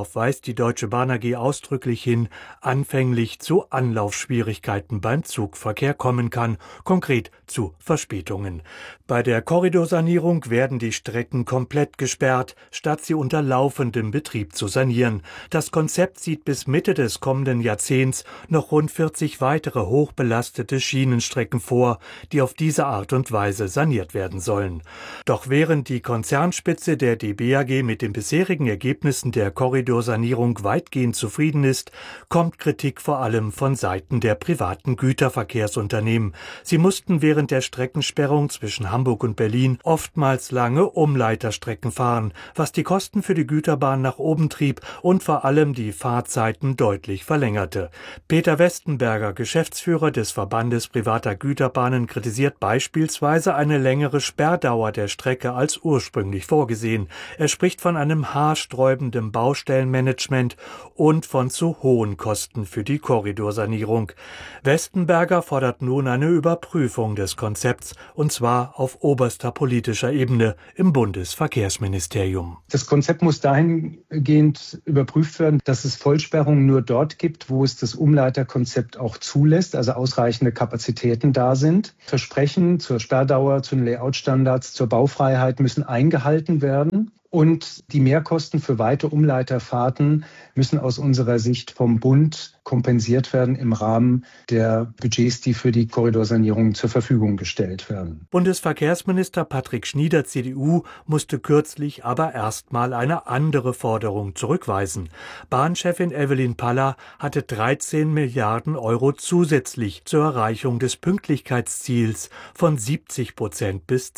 darauf weist die Deutsche Bahn AG ausdrücklich hin, anfänglich zu Anlaufschwierigkeiten beim Zugverkehr kommen kann, konkret zu Verspätungen. Bei der Korridorsanierung werden die Strecken komplett gesperrt, statt sie unter laufendem Betrieb zu sanieren. Das Konzept sieht bis Mitte des kommenden Jahrzehnts noch rund 40 weitere hochbelastete Schienenstrecken vor, die auf diese Art und Weise saniert werden sollen. Doch während die Konzernspitze der DB AG mit den bisherigen Ergebnissen der Korridorsanierung weitgehend zufrieden ist, kommt Kritik vor allem von Seiten der privaten Güterverkehrsunternehmen. Sie mussten während der Streckensperrung zwischen Hamburg und Berlin oftmals lange Umleiterstrecken fahren, was die Kosten für die Güterbahn nach oben trieb und vor allem die Fahrzeiten deutlich verlängerte. Peter Westenberger, Geschäftsführer des Verbandes privater Güterbahnen, kritisiert beispielsweise eine längere Sperrdauer der Strecke als ursprünglich vorgesehen. Er spricht von einem haarsträubenden Baustellenmanagement und von zu hohen Kosten für die Korridorsanierung. Westenberger fordert nun eine Überprüfung des Konzepts, und zwar auf oberster politischer Ebene im Bundesverkehrsministerium. Das Konzept muss dahingehend überprüft werden, dass es Vollsperrungen nur dort gibt, wo es das Umleiterkonzept auch zulässt, also ausreichende Kapazitäten da sind. Versprechen zur Sperrdauer, zu den Layoutstandards, zur Baufreiheit müssen eingehalten werden. Und die Mehrkosten für weite Umleiterfahrten müssen aus unserer Sicht vom Bund kompensiert werden im Rahmen der Budgets, die für die Korridorsanierung zur Verfügung gestellt werden. Bundesverkehrsminister Patrick Schnieder, CDU, musste kürzlich aber erstmal eine andere Forderung zurückweisen. Bahnchefin Evelyn Paller hatte 13 Milliarden Euro zusätzlich zur Erreichung des Pünktlichkeitsziels von 70% bis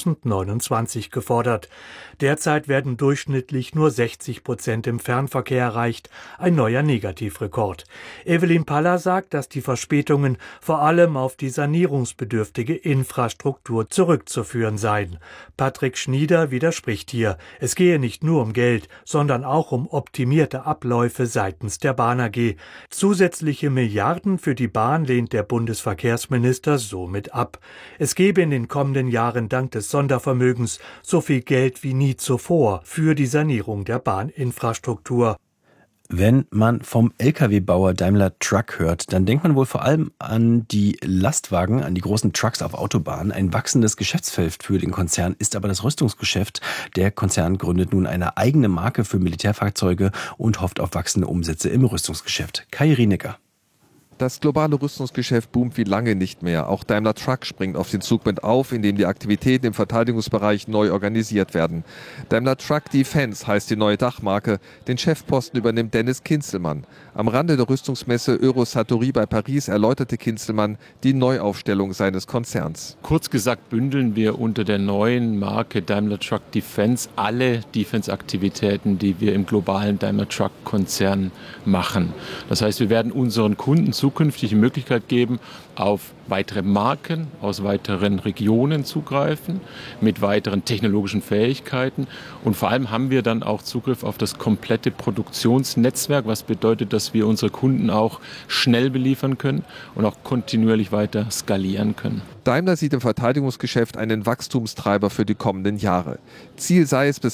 2029 gefordert. Derzeit werden durchschnittlich nur 60% im Fernverkehr erreicht, ein neuer Negativrekord. Evelyn Paller sagt, dass die Verspätungen vor allem auf die sanierungsbedürftige Infrastruktur zurückzuführen seien. Patrick Schnieder widerspricht hier. Es gehe nicht nur um Geld, sondern auch um optimierte Abläufe seitens der Bahn AG. Zusätzliche Milliarden für die Bahn lehnt der Bundesverkehrsminister somit ab. Es gebe in den kommenden Jahren dank des Sondervermögens so viel Geld wie nie zuvor für die Sanierung der Bahninfrastruktur. Wenn man vom Lkw-Bauer Daimler Truck hört, dann denkt man wohl vor allem an die Lastwagen, an die großen Trucks auf Autobahnen. Ein wachsendes Geschäftsfeld für den Konzern ist aber das Rüstungsgeschäft. Der Konzern gründet nun eine eigene Marke für Militärfahrzeuge und hofft auf wachsende Umsätze im Rüstungsgeschäft. Kai Rienecker. Das globale Rüstungsgeschäft boomt wie lange nicht mehr. Auch Daimler Truck springt auf den Zug mit auf, indem die Aktivitäten im Verteidigungsbereich neu organisiert werden. Daimler Truck Defense heißt die neue Dachmarke. Den Chefposten übernimmt Dennis Kinzelmann. Am Rande der Rüstungsmesse Eurosatory bei Paris erläuterte Kinzelmann die Neuaufstellung seines Konzerns. Kurz gesagt bündeln wir unter der neuen Marke Daimler Truck Defense alle Defense-Aktivitäten, die wir im globalen Daimler Truck-Konzern machen. Das heißt, wir werden unseren Kunden zukünftig die Möglichkeit geben, auf weitere Marken aus weiteren Regionen zugreifen, mit weiteren technologischen Fähigkeiten. Und vor allem haben wir dann auch Zugriff auf das komplette Produktionsnetzwerk, was bedeutet, dass wir unsere Kunden auch schnell beliefern können und auch kontinuierlich weiter skalieren können. Daimler sieht im Verteidigungsgeschäft einen Wachstumstreiber für die kommenden Jahre. Ziel sei es, bis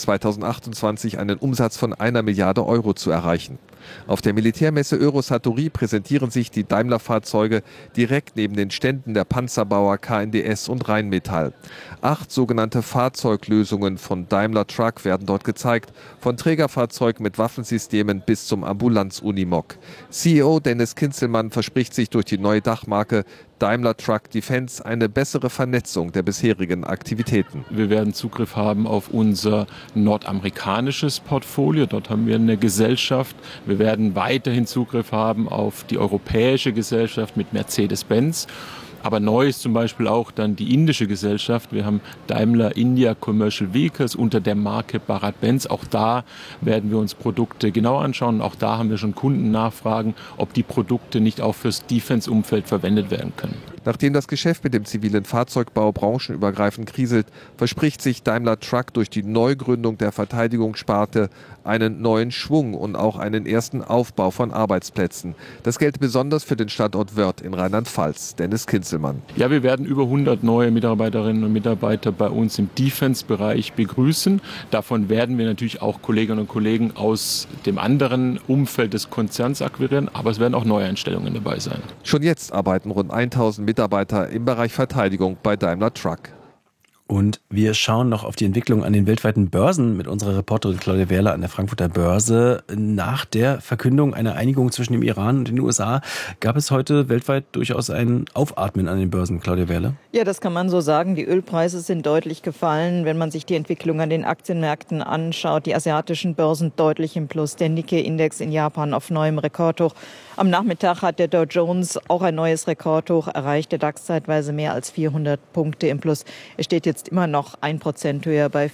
2028 einen Umsatz von 1 Milliarde Euro zu erreichen. Auf der Militärmesse Eurosatory präsentieren sich die Daimler-Fahrzeuge direkt neben den Ständen der Panzerbauer KNDS und Rheinmetall. 8 sogenannte Fahrzeuglösungen von Daimler Truck werden dort gezeigt, von Trägerfahrzeug mit Waffensystemen bis zum Ambulanz-Unimog. CEO Dennis Kinzelmann verspricht sich durch die neue Dachmarke Daimler Truck Defense eine bessere Vernetzung der bisherigen Aktivitäten. Wir werden Zugriff haben auf unser nordamerikanisches Portfolio. Dort haben wir eine Gesellschaft. Wir werden weiterhin Zugriff haben auf die europäische Gesellschaft mit Mercedes-Benz. Aber neu ist zum Beispiel auch dann die indische Gesellschaft. Wir haben Daimler India Commercial Vehicles unter der Marke Bharat-Benz. Auch da werden wir uns Produkte genau anschauen. Auch da haben wir schon Kundennachfragen, ob die Produkte nicht auch fürs Defense-Umfeld verwendet werden können. Nachdem das Geschäft mit dem zivilen Fahrzeugbau branchenübergreifend kriselt, verspricht sich Daimler Truck durch die Neugründung der Verteidigungssparte einen neuen Schwung und auch einen ersten Aufbau von Arbeitsplätzen. Das gilt besonders für den Standort Wörth in Rheinland-Pfalz. Dennis Kinzelmann. Ja, wir werden über 100 neue Mitarbeiterinnen und Mitarbeiter bei uns im Defense-Bereich begrüßen. Davon werden wir natürlich auch Kolleginnen und Kollegen aus dem anderen Umfeld des Konzerns akquirieren, aber es werden auch Neueinstellungen dabei sein. Schon jetzt arbeiten rund 1000 Mitarbeiter im Bereich Verteidigung bei Daimler Truck. Und wir schauen noch auf die Entwicklung an den weltweiten Börsen mit unserer Reporterin Claudia Wehrle an der Frankfurter Börse. Nach der Verkündung einer Einigung zwischen dem Iran und den USA gab es heute weltweit durchaus ein Aufatmen an den Börsen. Claudia Wehrle? Ja, das kann man so sagen. Die Ölpreise sind deutlich gefallen. Wenn man sich die Entwicklung an den Aktienmärkten anschaut, die asiatischen Börsen deutlich im Plus. Der Nikkei-Index in Japan auf neuem Rekordhoch. Am Nachmittag hat der Dow Jones auch ein neues Rekordhoch erreicht. Der DAX zeitweise mehr als 400 Punkte im Plus. Er steht jetzt immer noch 1% höher bei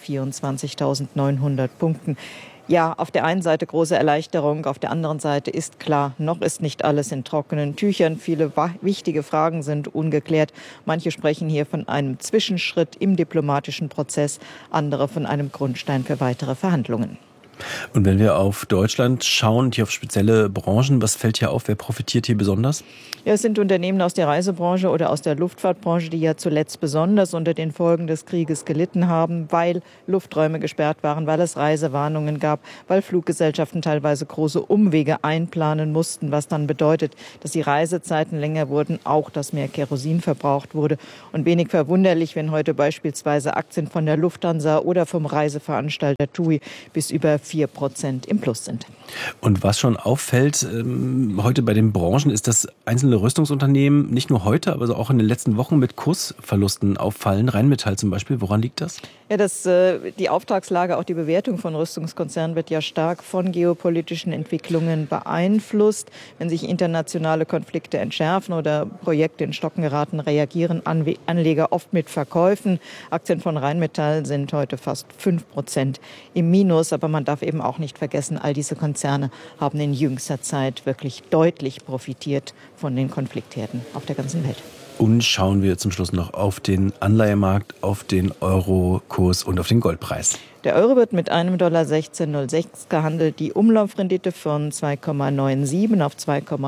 24.900 Punkten. Ja, auf der einen Seite große Erleichterung, auf der anderen Seite ist klar, noch ist nicht alles in trockenen Tüchern. Viele wichtige Fragen sind ungeklärt. Manche sprechen hier von einem Zwischenschritt im diplomatischen Prozess, andere von einem Grundstein für weitere Verhandlungen. Und wenn wir auf Deutschland schauen, hier auf spezielle Branchen, was fällt hier auf? Wer profitiert hier besonders? Ja, es sind Unternehmen aus der Reisebranche oder aus der Luftfahrtbranche, die ja zuletzt besonders unter den Folgen des Krieges gelitten haben, weil Lufträume gesperrt waren, weil es Reisewarnungen gab, weil Fluggesellschaften teilweise große Umwege einplanen mussten, was dann bedeutet, dass die Reisezeiten länger wurden, auch dass mehr Kerosin verbraucht wurde. Und wenig verwunderlich, wenn heute beispielsweise Aktien von der Lufthansa oder vom Reiseveranstalter TUI bis über 4% im Plus sind. Und was schon auffällt heute bei den Branchen ist, dass einzelne Rüstungsunternehmen nicht nur heute, aber auch in den letzten Wochen mit Kursverlusten auffallen. Rheinmetall zum Beispiel, woran liegt das? Ja, die Auftragslage, auch die Bewertung von Rüstungskonzernen wird ja stark von geopolitischen Entwicklungen beeinflusst. Wenn sich internationale Konflikte entschärfen oder Projekte in Stocken geraten, reagieren Anleger oft mit Verkäufen. Aktien von Rheinmetall sind heute fast 5% im Minus, aber man darf eben auch nicht vergessen, all diese Konzerne haben in jüngster Zeit wirklich deutlich profitiert von den Konfliktherden auf der ganzen Welt. Und schauen wir zum Schluss noch auf den Anleihemarkt, auf den Eurokurs und auf den Goldpreis. Der Euro wird mit einem $16,06 gehandelt. Die Umlaufrendite von 2,97 auf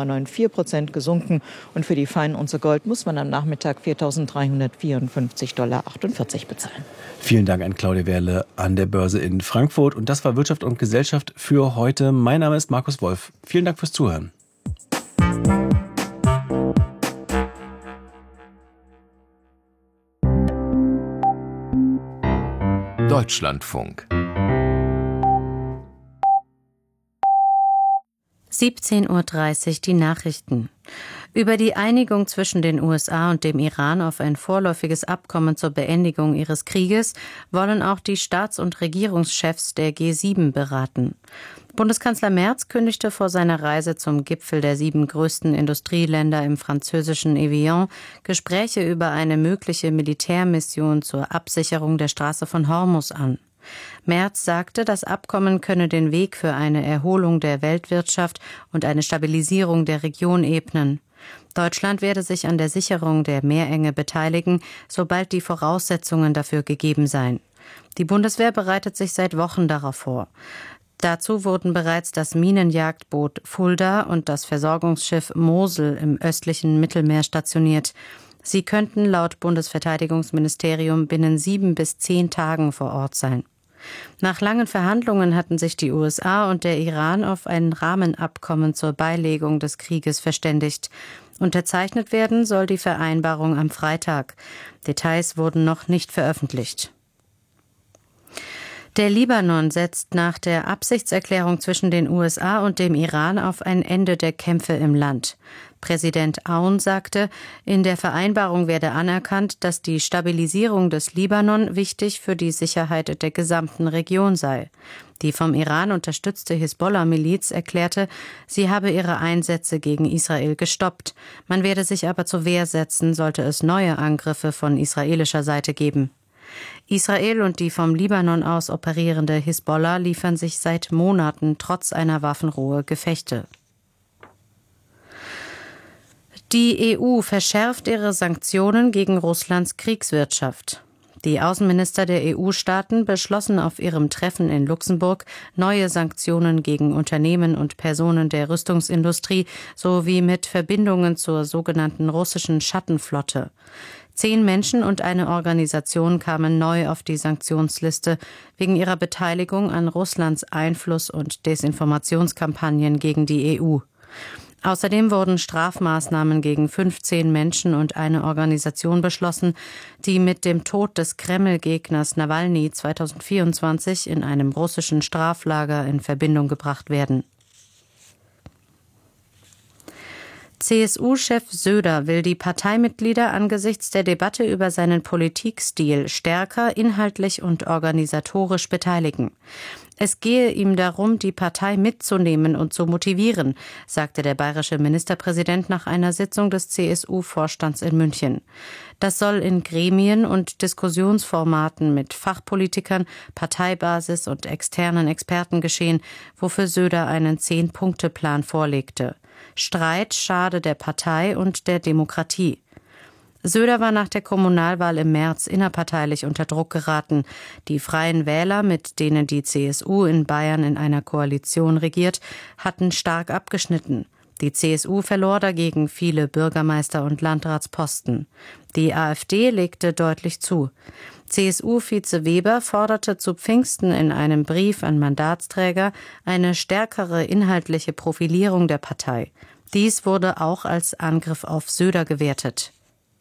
2,94% gesunken. Und für die Feinunze Gold muss man am Nachmittag $4.354,48 bezahlen. Vielen Dank an Claudia Wehrle an der Börse in Frankfurt. Und das war Wirtschaft und Gesellschaft für heute. Mein Name ist Markus Wolf. Vielen Dank fürs Zuhören. Deutschlandfunk 17:30 Uhr die Nachrichten. Über die Einigung zwischen den USA und dem Iran auf ein vorläufiges Abkommen zur Beendigung ihres Krieges wollen auch die Staats- und Regierungschefs der G7 beraten. Bundeskanzler Merz kündigte vor seiner Reise zum Gipfel der 7 größten Industrieländer im französischen Evian Gespräche über eine mögliche Militärmission zur Absicherung der Straße von Hormuz an. Merz sagte, das Abkommen könne den Weg für eine Erholung der Weltwirtschaft und eine Stabilisierung der Region ebnen. Deutschland werde sich an der Sicherung der Meerenge beteiligen, sobald die Voraussetzungen dafür gegeben seien. Die Bundeswehr bereitet sich seit Wochen darauf vor. Dazu wurden bereits das Minenjagdboot Fulda und das Versorgungsschiff Mosel im östlichen Mittelmeer stationiert. Sie könnten laut Bundesverteidigungsministerium binnen 7 bis 10 Tagen vor Ort sein. Nach langen Verhandlungen hatten sich die USA und der Iran auf ein Rahmenabkommen zur Beilegung des Krieges verständigt. Unterzeichnet werden soll die Vereinbarung am Freitag. Details wurden noch nicht veröffentlicht. Der Libanon setzt nach der Absichtserklärung zwischen den USA und dem Iran auf ein Ende der Kämpfe im Land. Präsident Aoun sagte, in der Vereinbarung werde anerkannt, dass die Stabilisierung des Libanon wichtig für die Sicherheit der gesamten Region sei. Die vom Iran unterstützte Hisbollah-Miliz erklärte, sie habe ihre Einsätze gegen Israel gestoppt. Man werde sich aber zur Wehr setzen, sollte es neue Angriffe von israelischer Seite geben. Israel und die vom Libanon aus operierende Hisbollah liefern sich seit Monaten trotz einer Waffenruhe Gefechte. Die EU verschärft ihre Sanktionen gegen Russlands Kriegswirtschaft. Die Außenminister der EU-Staaten beschlossen auf ihrem Treffen in Luxemburg neue Sanktionen gegen Unternehmen und Personen der Rüstungsindustrie sowie mit Verbindungen zur sogenannten russischen Schattenflotte. 10 Menschen und eine Organisation kamen neu auf die Sanktionsliste wegen ihrer Beteiligung an Russlands Einfluss- und Desinformationskampagnen gegen die EU. Außerdem wurden Strafmaßnahmen gegen 15 Menschen und eine Organisation beschlossen, die mit dem Tod des Kreml-Gegners Nawalny 2024 in einem russischen Straflager in Verbindung gebracht werden. CSU-Chef Söder will die Parteimitglieder angesichts der Debatte über seinen Politikstil stärker inhaltlich und organisatorisch beteiligen. Es gehe ihm darum, die Partei mitzunehmen und zu motivieren, sagte der bayerische Ministerpräsident nach einer Sitzung des CSU-Vorstands in München. Das soll in Gremien und Diskussionsformaten mit Fachpolitikern, Parteibasis und externen Experten geschehen, wofür Söder einen 10-Punkte-Plan vorlegte. Streit schade der Partei und der Demokratie. Söder war nach der Kommunalwahl im März innerparteilich unter Druck geraten. Die Freien Wähler, mit denen die CSU in Bayern in einer Koalition regiert, hatten stark abgeschnitten. Die CSU verlor dagegen viele Bürgermeister- und Landratsposten. Die AfD legte deutlich zu. CSU-Vize Weber forderte zu Pfingsten in einem Brief an Mandatsträger eine stärkere inhaltliche Profilierung der Partei. Dies wurde auch als Angriff auf Söder gewertet.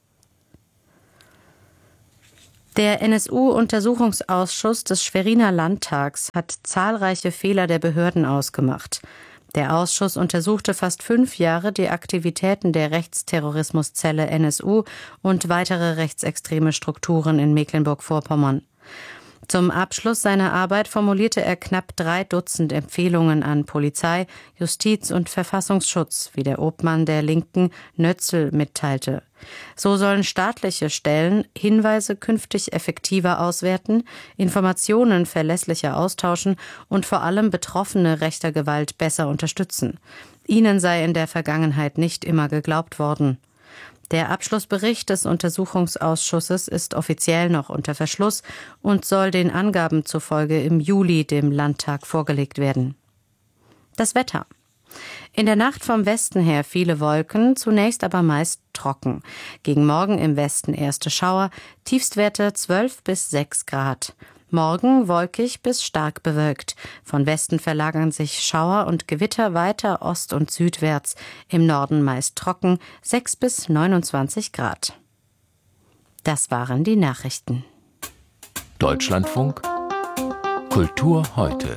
Der NSU-Untersuchungsausschuss des Schweriner Landtags hat zahlreiche Fehler der Behörden ausgemacht. Der Ausschuss untersuchte fast 5 Jahre die Aktivitäten der Rechtsterrorismuszelle NSU und weitere rechtsextreme Strukturen in Mecklenburg-Vorpommern. Zum Abschluss seiner Arbeit formulierte er knapp 3 Dutzend Empfehlungen an Polizei, Justiz und Verfassungsschutz, wie der Obmann der Linken Nötzl mitteilte. So sollen staatliche Stellen Hinweise künftig effektiver auswerten, Informationen verlässlicher austauschen und vor allem Betroffene rechter Gewalt besser unterstützen. Ihnen sei in der Vergangenheit nicht immer geglaubt worden. Der Abschlussbericht des Untersuchungsausschusses ist offiziell noch unter Verschluss und soll den Angaben zufolge im Juli dem Landtag vorgelegt werden. Das Wetter. In der Nacht vom Westen her viele Wolken, zunächst aber meist trocken. Gegen Morgen im Westen erste Schauer, Tiefstwerte 12 bis 6 Grad. Morgen wolkig bis stark bewölkt. Von Westen verlagern sich Schauer und Gewitter weiter ost- und südwärts. Im Norden meist trocken, 6 bis 29 Grad. Das waren die Nachrichten. Deutschlandfunk Kultur heute.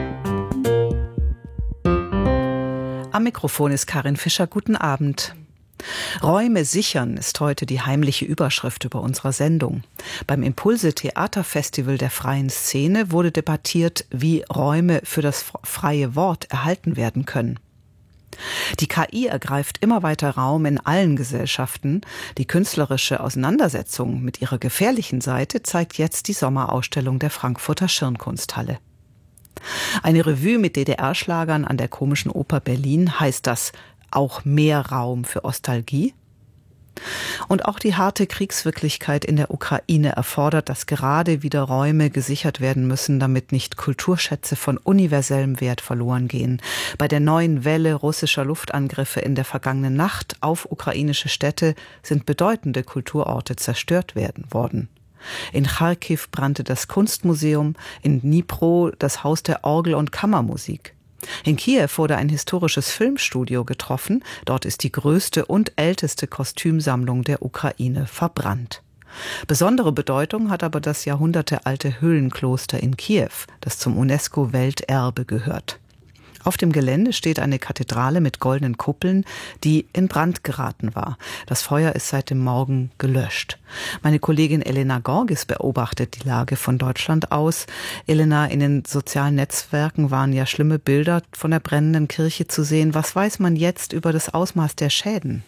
Am Mikrofon ist Karin Fischer. Guten Abend. Räume sichern ist heute die heimliche Überschrift über unserer Sendung. Beim Impulse Theaterfestival der freien Szene wurde debattiert, wie Räume für das freie Wort erhalten werden können. Die KI ergreift immer weiter Raum in allen Gesellschaften. Die künstlerische Auseinandersetzung mit ihrer gefährlichen Seite zeigt jetzt die Sommerausstellung der Frankfurter Schirnkunsthalle. Eine Revue mit DDR-Schlagern an der Komischen Oper Berlin heißt das auch mehr Raum für Ostalgie? Und auch die harte Kriegswirklichkeit in der Ukraine erfordert, dass gerade wieder Räume gesichert werden müssen, damit nicht Kulturschätze von universellem Wert verloren gehen. Bei der neuen Welle russischer Luftangriffe in der vergangenen Nacht auf ukrainische Städte sind bedeutende Kulturorte zerstört worden. In Charkiw brannte das Kunstmuseum, in Dnipro das Haus der Orgel- und Kammermusik. In Kiew wurde ein historisches Filmstudio getroffen. Dort ist die größte und älteste Kostümsammlung der Ukraine verbrannt. Besondere Bedeutung hat aber das jahrhundertealte Höhlenkloster in Kiew, das zum UNESCO-Welterbe gehört. Auf dem Gelände steht eine Kathedrale mit goldenen Kuppeln, die in Brand geraten war. Das Feuer ist seit dem Morgen gelöscht. Meine Kollegin Elena Gorgis beobachtet die Lage von Deutschland aus. Elena, in den sozialen Netzwerken waren ja schlimme Bilder von der brennenden Kirche zu sehen. Was weiß man jetzt über das Ausmaß der Schäden?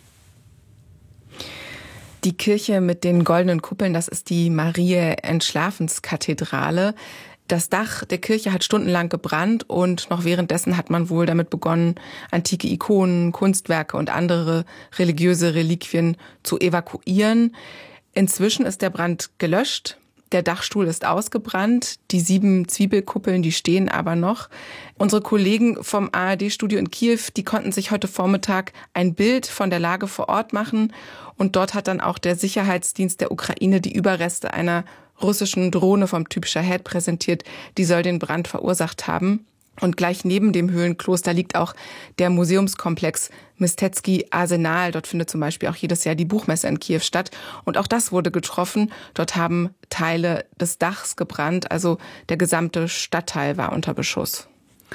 Die Kirche mit den goldenen Kuppeln, das ist die Mariä-Entschlafens-Kathedrale. Das Dach der Kirche hat stundenlang gebrannt und noch währenddessen hat man wohl damit begonnen, antike Ikonen, Kunstwerke und andere religiöse Reliquien zu evakuieren. Inzwischen ist der Brand gelöscht. Der Dachstuhl ist ausgebrannt. Die 7 Zwiebelkuppeln, die stehen aber noch. Unsere Kollegen vom ARD-Studio in Kiew, die konnten sich heute Vormittag ein Bild von der Lage vor Ort machen. Und dort hat dann auch der Sicherheitsdienst der Ukraine die Überreste einer russischen Drohne vom Typ Shahed präsentiert. Die soll den Brand verursacht haben. Und gleich neben dem Höhlenkloster liegt auch der Museumskomplex Mistecki Arsenal. Dort findet zum Beispiel auch jedes Jahr die Buchmesse in Kiew statt. Und auch das wurde getroffen. Dort haben Teile des Dachs gebrannt. Also der gesamte Stadtteil war unter Beschuss.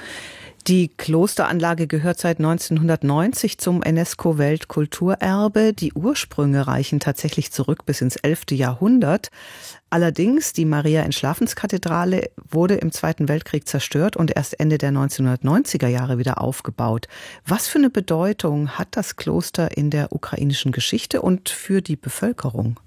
Die Klosteranlage gehört seit 1990 zum UNESCO-Weltkulturerbe. Die Ursprünge reichen tatsächlich zurück bis ins 11. Jahrhundert. Allerdings, die Maria-Entschlafenskathedrale wurde im Zweiten Weltkrieg zerstört und erst Ende der 1990er Jahre wieder aufgebaut. Was für eine Bedeutung hat das Kloster in der ukrainischen Geschichte und für die Bevölkerung?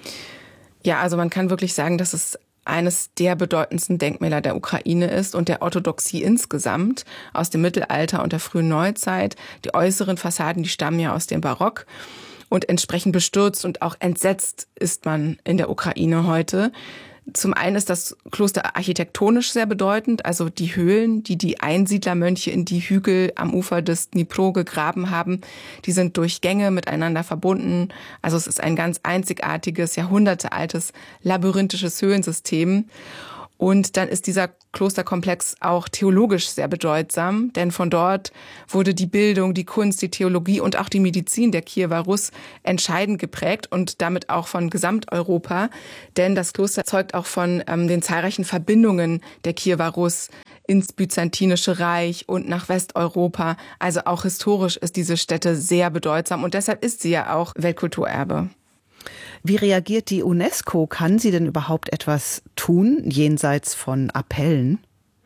Ja, also man kann wirklich sagen, dass es eines der bedeutendsten Denkmäler der Ukraine ist und der Orthodoxie insgesamt aus dem Mittelalter und der frühen Neuzeit. Die äußeren Fassaden, die stammen ja aus dem Barock. Und entsprechend bestürzt und auch entsetzt ist man in der Ukraine heute. Zum einen ist das Kloster architektonisch sehr bedeutend, also die Höhlen, die die Einsiedlermönche in die Hügel am Ufer des Dnipro gegraben haben, die sind durch Gänge miteinander verbunden. Also es ist ein ganz einzigartiges, jahrhundertealtes, labyrinthisches Höhlensystem. Und dann ist dieser Klosterkomplex auch theologisch sehr bedeutsam, denn von dort wurde die Bildung, die Kunst, die Theologie und auch die Medizin der Kiewer Russ entscheidend geprägt und damit auch von Gesamteuropa, denn das Kloster zeugt auch von den zahlreichen Verbindungen der Kiewer Russ ins Byzantinische Reich und nach Westeuropa. Also auch historisch ist diese Stätte sehr bedeutsam und deshalb ist sie ja auch Weltkulturerbe. Wie reagiert die UNESCO? Kann sie denn überhaupt etwas tun, jenseits von Appellen?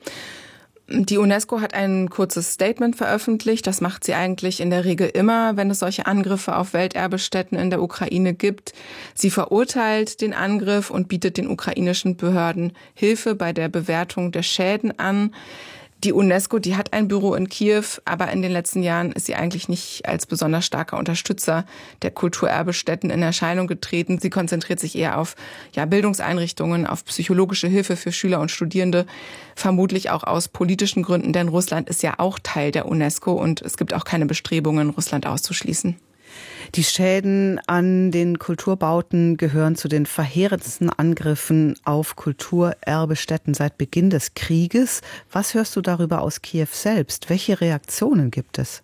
Die UNESCO hat ein kurzes Statement veröffentlicht. Das macht sie eigentlich in der Regel immer, wenn es solche Angriffe auf Welterbestätten in der Ukraine gibt. Sie verurteilt den Angriff und bietet den ukrainischen Behörden Hilfe bei der Bewertung der Schäden an. Die UNESCO, die hat ein Büro in Kiew, aber in den letzten Jahren ist sie eigentlich nicht als besonders starker Unterstützer der Kulturerbestätten in Erscheinung getreten. Sie konzentriert sich eher auf Bildungseinrichtungen, auf psychologische Hilfe für Schüler und Studierende, vermutlich auch aus politischen Gründen, denn Russland ist ja auch Teil der UNESCO und es gibt auch keine Bestrebungen, Russland auszuschließen. Die Schäden an den Kulturbauten gehören zu den verheerendsten Angriffen auf Kulturerbestätten seit Beginn des Krieges. Was hörst du darüber aus Kiew selbst? Welche Reaktionen gibt es?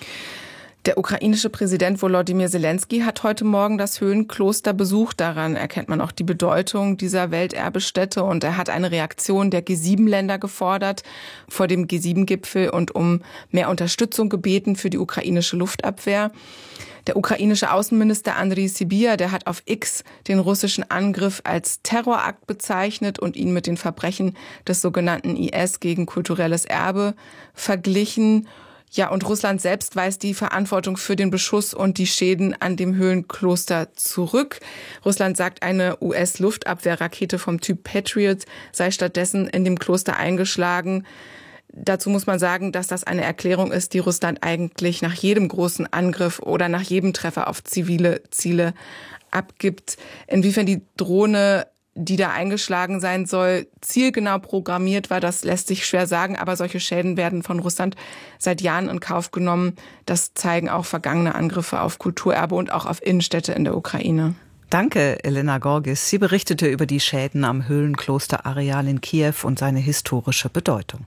Der ukrainische Präsident Volodymyr Zelensky hat heute Morgen das Höhlenkloster besucht. Daran erkennt man auch die Bedeutung dieser Welterbestätte. Und er hat eine Reaktion der G7-Länder gefordert vor dem G7-Gipfel und um mehr Unterstützung gebeten für die ukrainische Luftabwehr. Der ukrainische Außenminister Andriy Sybiha, der hat auf X den russischen Angriff als Terrorakt bezeichnet und ihn mit den Verbrechen des sogenannten IS gegen kulturelles Erbe verglichen. Ja, und Russland selbst weist die Verantwortung für den Beschuss und die Schäden an dem Höhlenkloster zurück. Russland sagt, eine US-Luftabwehrrakete vom Typ Patriot sei stattdessen in dem Kloster eingeschlagen. Dazu muss man sagen, dass das eine Erklärung ist, die Russland eigentlich nach jedem großen Angriff oder nach jedem Treffer auf zivile Ziele abgibt. Inwiefern die Drohne, die da eingeschlagen sein soll, zielgenau programmiert war, das lässt sich schwer sagen. Aber solche Schäden werden von Russland seit Jahren in Kauf genommen. Das zeigen auch vergangene Angriffe auf Kulturerbe und auch auf Innenstädte in der Ukraine. Danke, Elena Gorgis. Sie berichtete über die Schäden am Höhlenkloster-Areal in Kiew und seine historische Bedeutung.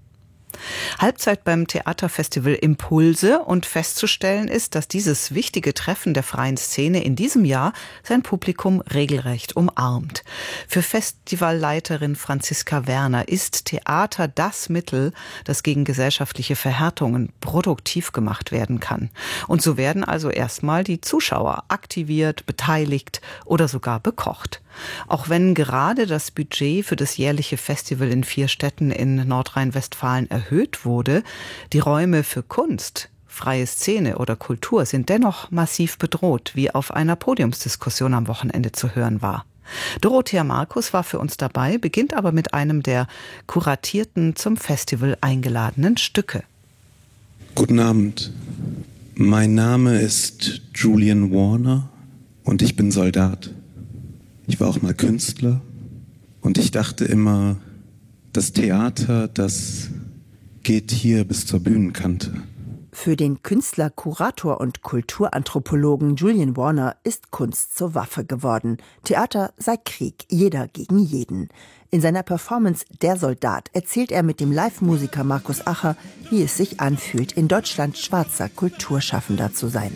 Halbzeit beim Theaterfestival Impulse und festzustellen ist, dass dieses wichtige Treffen der freien Szene in diesem Jahr sein Publikum regelrecht umarmt. Für Festivalleiterin Franziska Werner ist Theater das Mittel, das gegen gesellschaftliche Verhärtungen produktiv gemacht werden kann. Und so werden also erstmal die Zuschauer aktiviert, beteiligt oder sogar bekocht. Auch wenn gerade das Budget für das jährliche Festival in 4 Städten in Nordrhein-Westfalen erhöht wurde, die Räume für Kunst, freie Szene oder Kultur sind dennoch massiv bedroht, wie auf einer Podiumsdiskussion am Wochenende zu hören war. Dorothea Markus war für uns dabei, beginnt aber mit einem der kuratierten, zum Festival eingeladenen Stücke. Guten Abend. Mein Name ist Julian Warner und ich bin Soldat. Ich war auch mal Künstler und ich dachte immer, das Theater, das geht hier bis zur Bühnenkante. Für den Künstler, Kurator und Kulturanthropologen Julian Warner ist Kunst zur Waffe geworden. Theater sei Krieg, jeder gegen jeden. In seiner Performance Der Soldat erzählt er mit dem Live-Musiker Markus Acher, wie es sich anfühlt, in Deutschland schwarzer Kulturschaffender zu sein.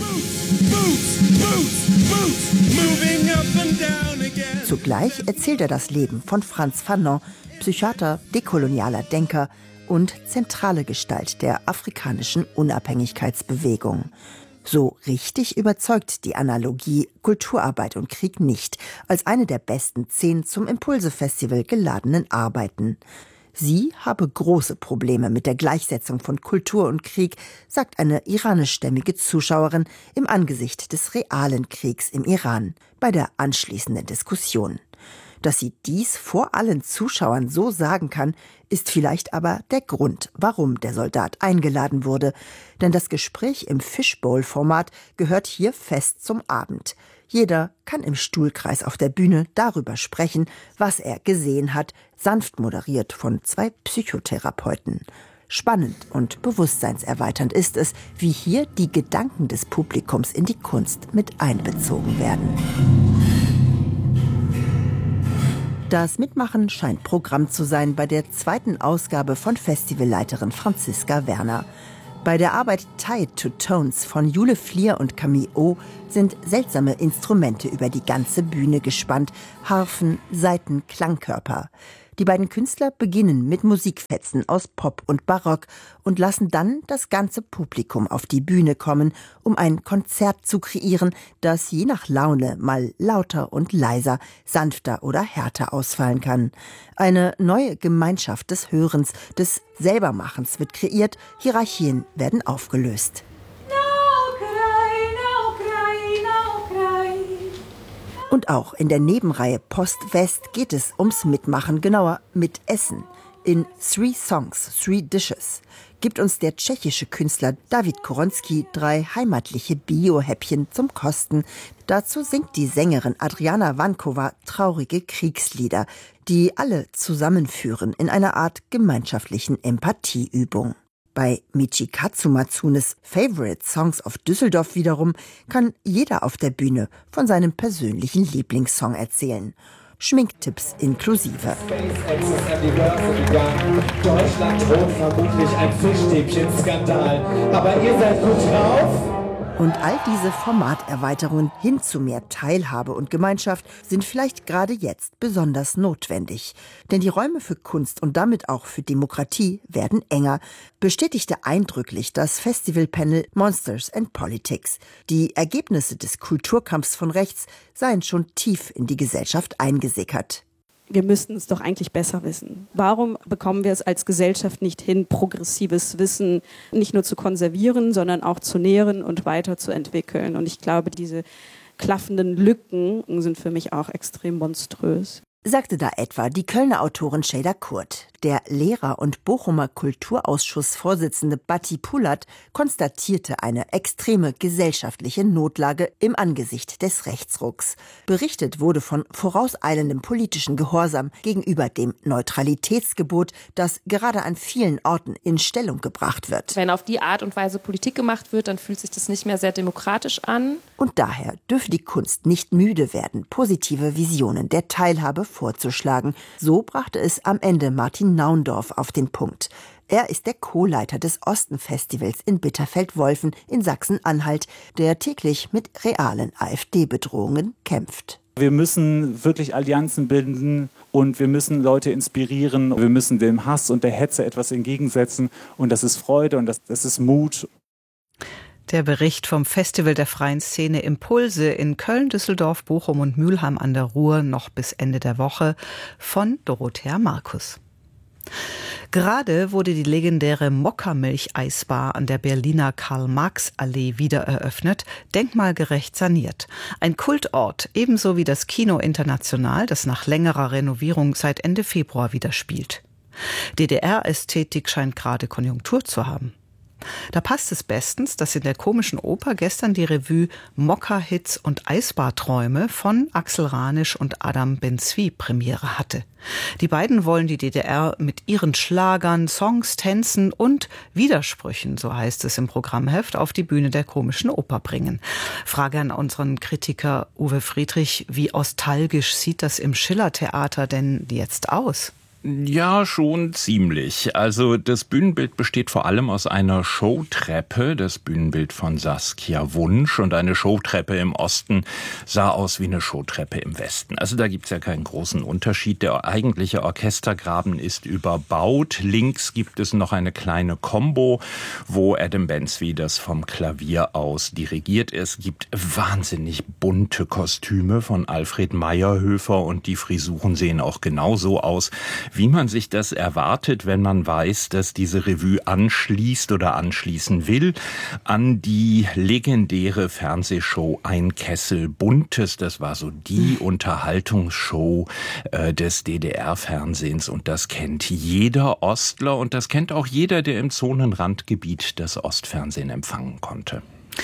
Zugleich erzählt er das Leben von Frantz Fanon, Psychiater, dekolonialer Denker und zentrale Gestalt der afrikanischen Unabhängigkeitsbewegung. So richtig überzeugt die Analogie Kulturarbeit und Krieg nicht, als eine der besten 10 zum Impulse-Festival geladenen Arbeiten. Sie habe große Probleme mit der Gleichsetzung von Kultur und Krieg, sagt eine iranischstämmige Zuschauerin im Angesicht des realen Kriegs im Iran bei der anschließenden Diskussion. Dass sie dies vor allen Zuschauern so sagen kann, ist vielleicht aber der Grund, warum der Soldat eingeladen wurde. Denn das Gespräch im Fishbowl-Format gehört hier fest zum Abend. Jeder kann im Stuhlkreis auf der Bühne darüber sprechen, was er gesehen hat, sanft moderiert von 2 Psychotherapeuten. Spannend und bewusstseinserweiternd ist es, wie hier die Gedanken des Publikums in die Kunst mit einbezogen werden. Das Mitmachen scheint Programm zu sein bei der 2. Ausgabe von Festivalleiterin Franziska Werner. Bei der Arbeit Tied to Tones von Jule Flier und Camille O sind seltsame Instrumente über die ganze Bühne gespannt, Harfen, Saiten, Klangkörper. Die beiden Künstler beginnen mit Musikfetzen aus Pop und Barock und lassen dann das ganze Publikum auf die Bühne kommen, um ein Konzert zu kreieren, das je nach Laune mal lauter und leiser, sanfter oder härter ausfallen kann. Eine neue Gemeinschaft des Hörens, des Selbermachens wird kreiert, Hierarchien werden aufgelöst. Und auch in der Nebenreihe Post-West geht es ums Mitmachen, genauer mit Essen. In 3 Songs, 3 Dishes gibt uns der tschechische Künstler David Koronski 3 heimatliche Bio-Häppchen zum Kosten. Dazu singt die Sängerin Adriana Vankova traurige Kriegslieder, die alle zusammenführen in einer Art gemeinschaftlichen Empathieübung. Bei Michikazu Matsunes Favorite Songs of Düsseldorf wiederum kann jeder auf der Bühne von seinem persönlichen Lieblingssong erzählen. Schminktipps inklusive. Deutschland droht vermutlich ein Fischstäbchen-Skandal. Aber ihr seid gut drauf? Und all diese Formaterweiterungen hin zu mehr Teilhabe und Gemeinschaft sind vielleicht gerade jetzt besonders notwendig. Denn die Räume für Kunst und damit auch für Demokratie werden enger, bestätigte eindrücklich das Festivalpanel Monsters and Politics. Die Ergebnisse des Kulturkampfs von rechts seien schon tief in die Gesellschaft eingesickert. Wir müssten es doch eigentlich besser wissen. Warum bekommen wir es als Gesellschaft nicht hin, progressives Wissen nicht nur zu konservieren, sondern auch zu nähren und weiterzuentwickeln? Und ich glaube, diese klaffenden Lücken sind für mich auch extrem monströs. Sagte da etwa die Kölner Autorin Şeyda Kurt. Der Lehrer- und Bochumer Kulturausschussvorsitzende Bati Pulat konstatierte eine extreme gesellschaftliche Notlage im Angesicht des Rechtsrucks. Berichtet wurde von vorauseilendem politischen Gehorsam gegenüber dem Neutralitätsgebot, das gerade an vielen Orten in Stellung gebracht wird. Wenn auf die Art und Weise Politik gemacht wird, dann fühlt sich das nicht mehr sehr demokratisch an. Und daher dürfe die Kunst nicht müde werden, positive Visionen der Teilhabe vorzuschlagen. So brachte es am Ende Martin Naundorf auf den Punkt. Er ist der Co-Leiter des Osten-Festivals in Bitterfeld-Wolfen in Sachsen-Anhalt, der täglich mit realen AfD-Bedrohungen kämpft. Wir müssen wirklich Allianzen bilden und wir müssen Leute inspirieren. Wir müssen dem Hass und der Hetze etwas entgegensetzen und das ist Freude und das ist Mut. Der Bericht vom Festival der freien Szene Impulse in Köln, Düsseldorf, Bochum und Mülheim an der Ruhr noch bis Ende der Woche von Dorothea Markus. Gerade wurde die legendäre Mokka-Milch-Eisbar an der Berliner Karl-Marx-Allee wieder eröffnet, denkmalgerecht saniert. Ein Kultort, ebenso wie das Kino International, das nach längerer Renovierung seit Ende Februar wieder spielt. DDR-Ästhetik scheint gerade Konjunktur zu haben. Da passt es bestens, dass in der Komischen Oper gestern die Revue Mokka-Hits und Eisbarträume von Axel Ranisch und Adam Ben-Zvi Premiere hatte. Die beiden wollen die DDR mit ihren Schlagern, Songs, Tänzen und Widersprüchen, so heißt es im Programmheft, auf die Bühne der Komischen Oper bringen. Frage an unseren Kritiker Uwe Friedrich, wie nostalgisch sieht das im Schillertheater denn jetzt aus? Ja, schon ziemlich. Also das Bühnenbild besteht vor allem aus einer Showtreppe, das Bühnenbild von Saskia Wunsch, und eine Showtreppe im Osten sah aus wie eine Showtreppe im Westen. Also da gibt's ja keinen großen Unterschied. Der eigentliche Orchestergraben ist überbaut. Links gibt es noch eine kleine Combo, wo Adam Ben-Zvi das vom Klavier aus dirigiert. Es gibt wahnsinnig bunte Kostüme von Alfred Meyerhöfer und die Frisuren sehen auch genauso aus, wie man sich das erwartet, wenn man weiß, dass diese Revue anschließt oder anschließen will an die legendäre Fernsehshow Ein Kessel Buntes. Das war so die Unterhaltungsshow des DDR-Fernsehens und das kennt jeder Ostler und das kennt auch jeder, der im Zonenrandgebiet das Ostfernsehen empfangen konnte.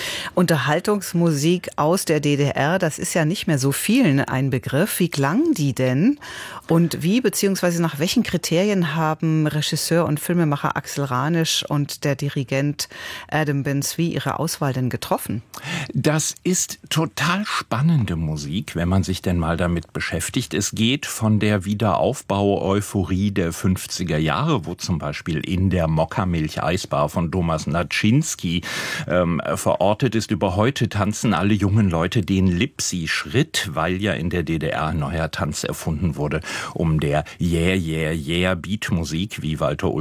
Unterhaltungsmusik aus der DDR, das ist ja nicht mehr so vielen ein Begriff. Wie klang die denn? Und wie bzw. nach welchen Kriterien haben Regisseur und Filmemacher Axel Ranisch und der Dirigent Adam Ben-Zvi ihre Auswahl denn getroffen? Das ist total spannende Musik, wenn man sich denn mal damit beschäftigt. Es geht von der Wiederaufbau-Euphorie der 50er Jahre, wo zum Beispiel in der Mokka-Milch-Eisbar von Thomas Naczynski verortet ist. Über heute tanzen alle jungen Leute den Lipsi-Schritt, weil ja in der DDR ein neuer Tanz erfunden wurde, um der Yeah, Yeah, Yeah Beatmusik, wie Walter